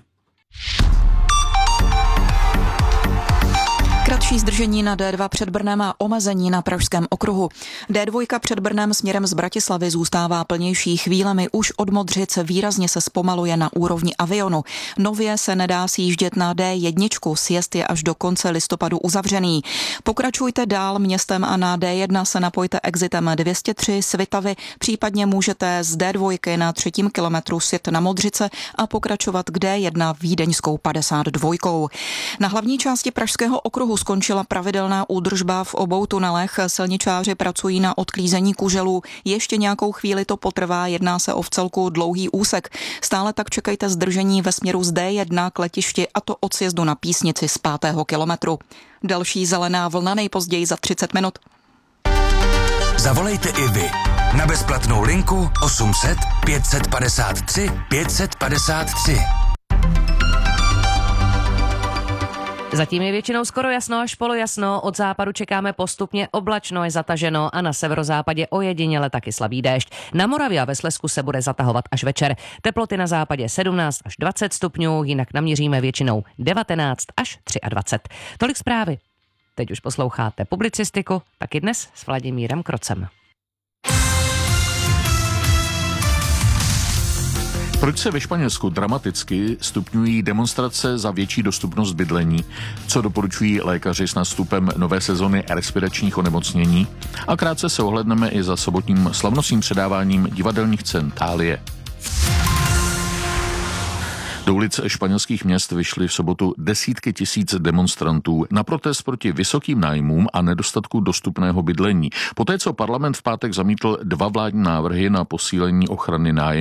Kratší zdržení na D dva před Brnem a omezení na pražském okruhu. D dva před Brnem směrem z Bratislavy zůstává plnější, chvílemi už od Modřic výrazně se zpomaluje na úrovni Avionu. Nově se nedá sjíždět na D jedna, sjezd je až do konce listopadu uzavřený. Pokračujte dál městem a na D jedna se napojte exitem dvě stě tři Svitavy, případně můžete z D dva na třetím kilometru sjet na Modřice a pokračovat k D jedna vídeňskou padesát dva. Na hlavní části pražského okruhu skončila pravidelná údržba v obou tunelech. Silničáři pracují na odklízení kuželů. Ještě nějakou chvíli to potrvá, jedná se o vcelku dlouhý úsek. Stále tak čekejte zdržení ve směru z D jedna k letišti, a to od sjezdu na Písnici z pátého kilometru. Další zelená vlna nejpozději za třicet minut. Zavolejte i vy na bezplatnou linku osm set pět set padesát tři pět set padesát tři. Zatím je většinou skoro jasno až polojasno, od západu čekáme postupně oblačno, je zataženo a na severozápadě ojediněle taky slabý déšť. Na Moravě a ve Slezsku se bude zatahovat až večer. Teploty na západě sedmnáct až dvacet stupňů, jinak naměříme většinou devatenáct až dvacet tři. Tolik zprávy. Teď už posloucháte publicistiku, taky dnes s Vladimírem Krocem. Proč se ve Španělsku dramaticky stupňují demonstrace za větší dostupnost bydlení? Co doporučují lékaři s nástupem nové sezony respiračních onemocnění? A krátce se ohledneme i za sobotním slavnostním předáváním divadelních cen Thálie. Do ulic španělských měst vyšly v sobotu desítky tisíc demonstrantů na protest proti vysokým nájmům a nedostatku dostupného bydlení. Poté, co parlament v pátek zamítl dva vládní návrhy na posílení ochrany nájmu,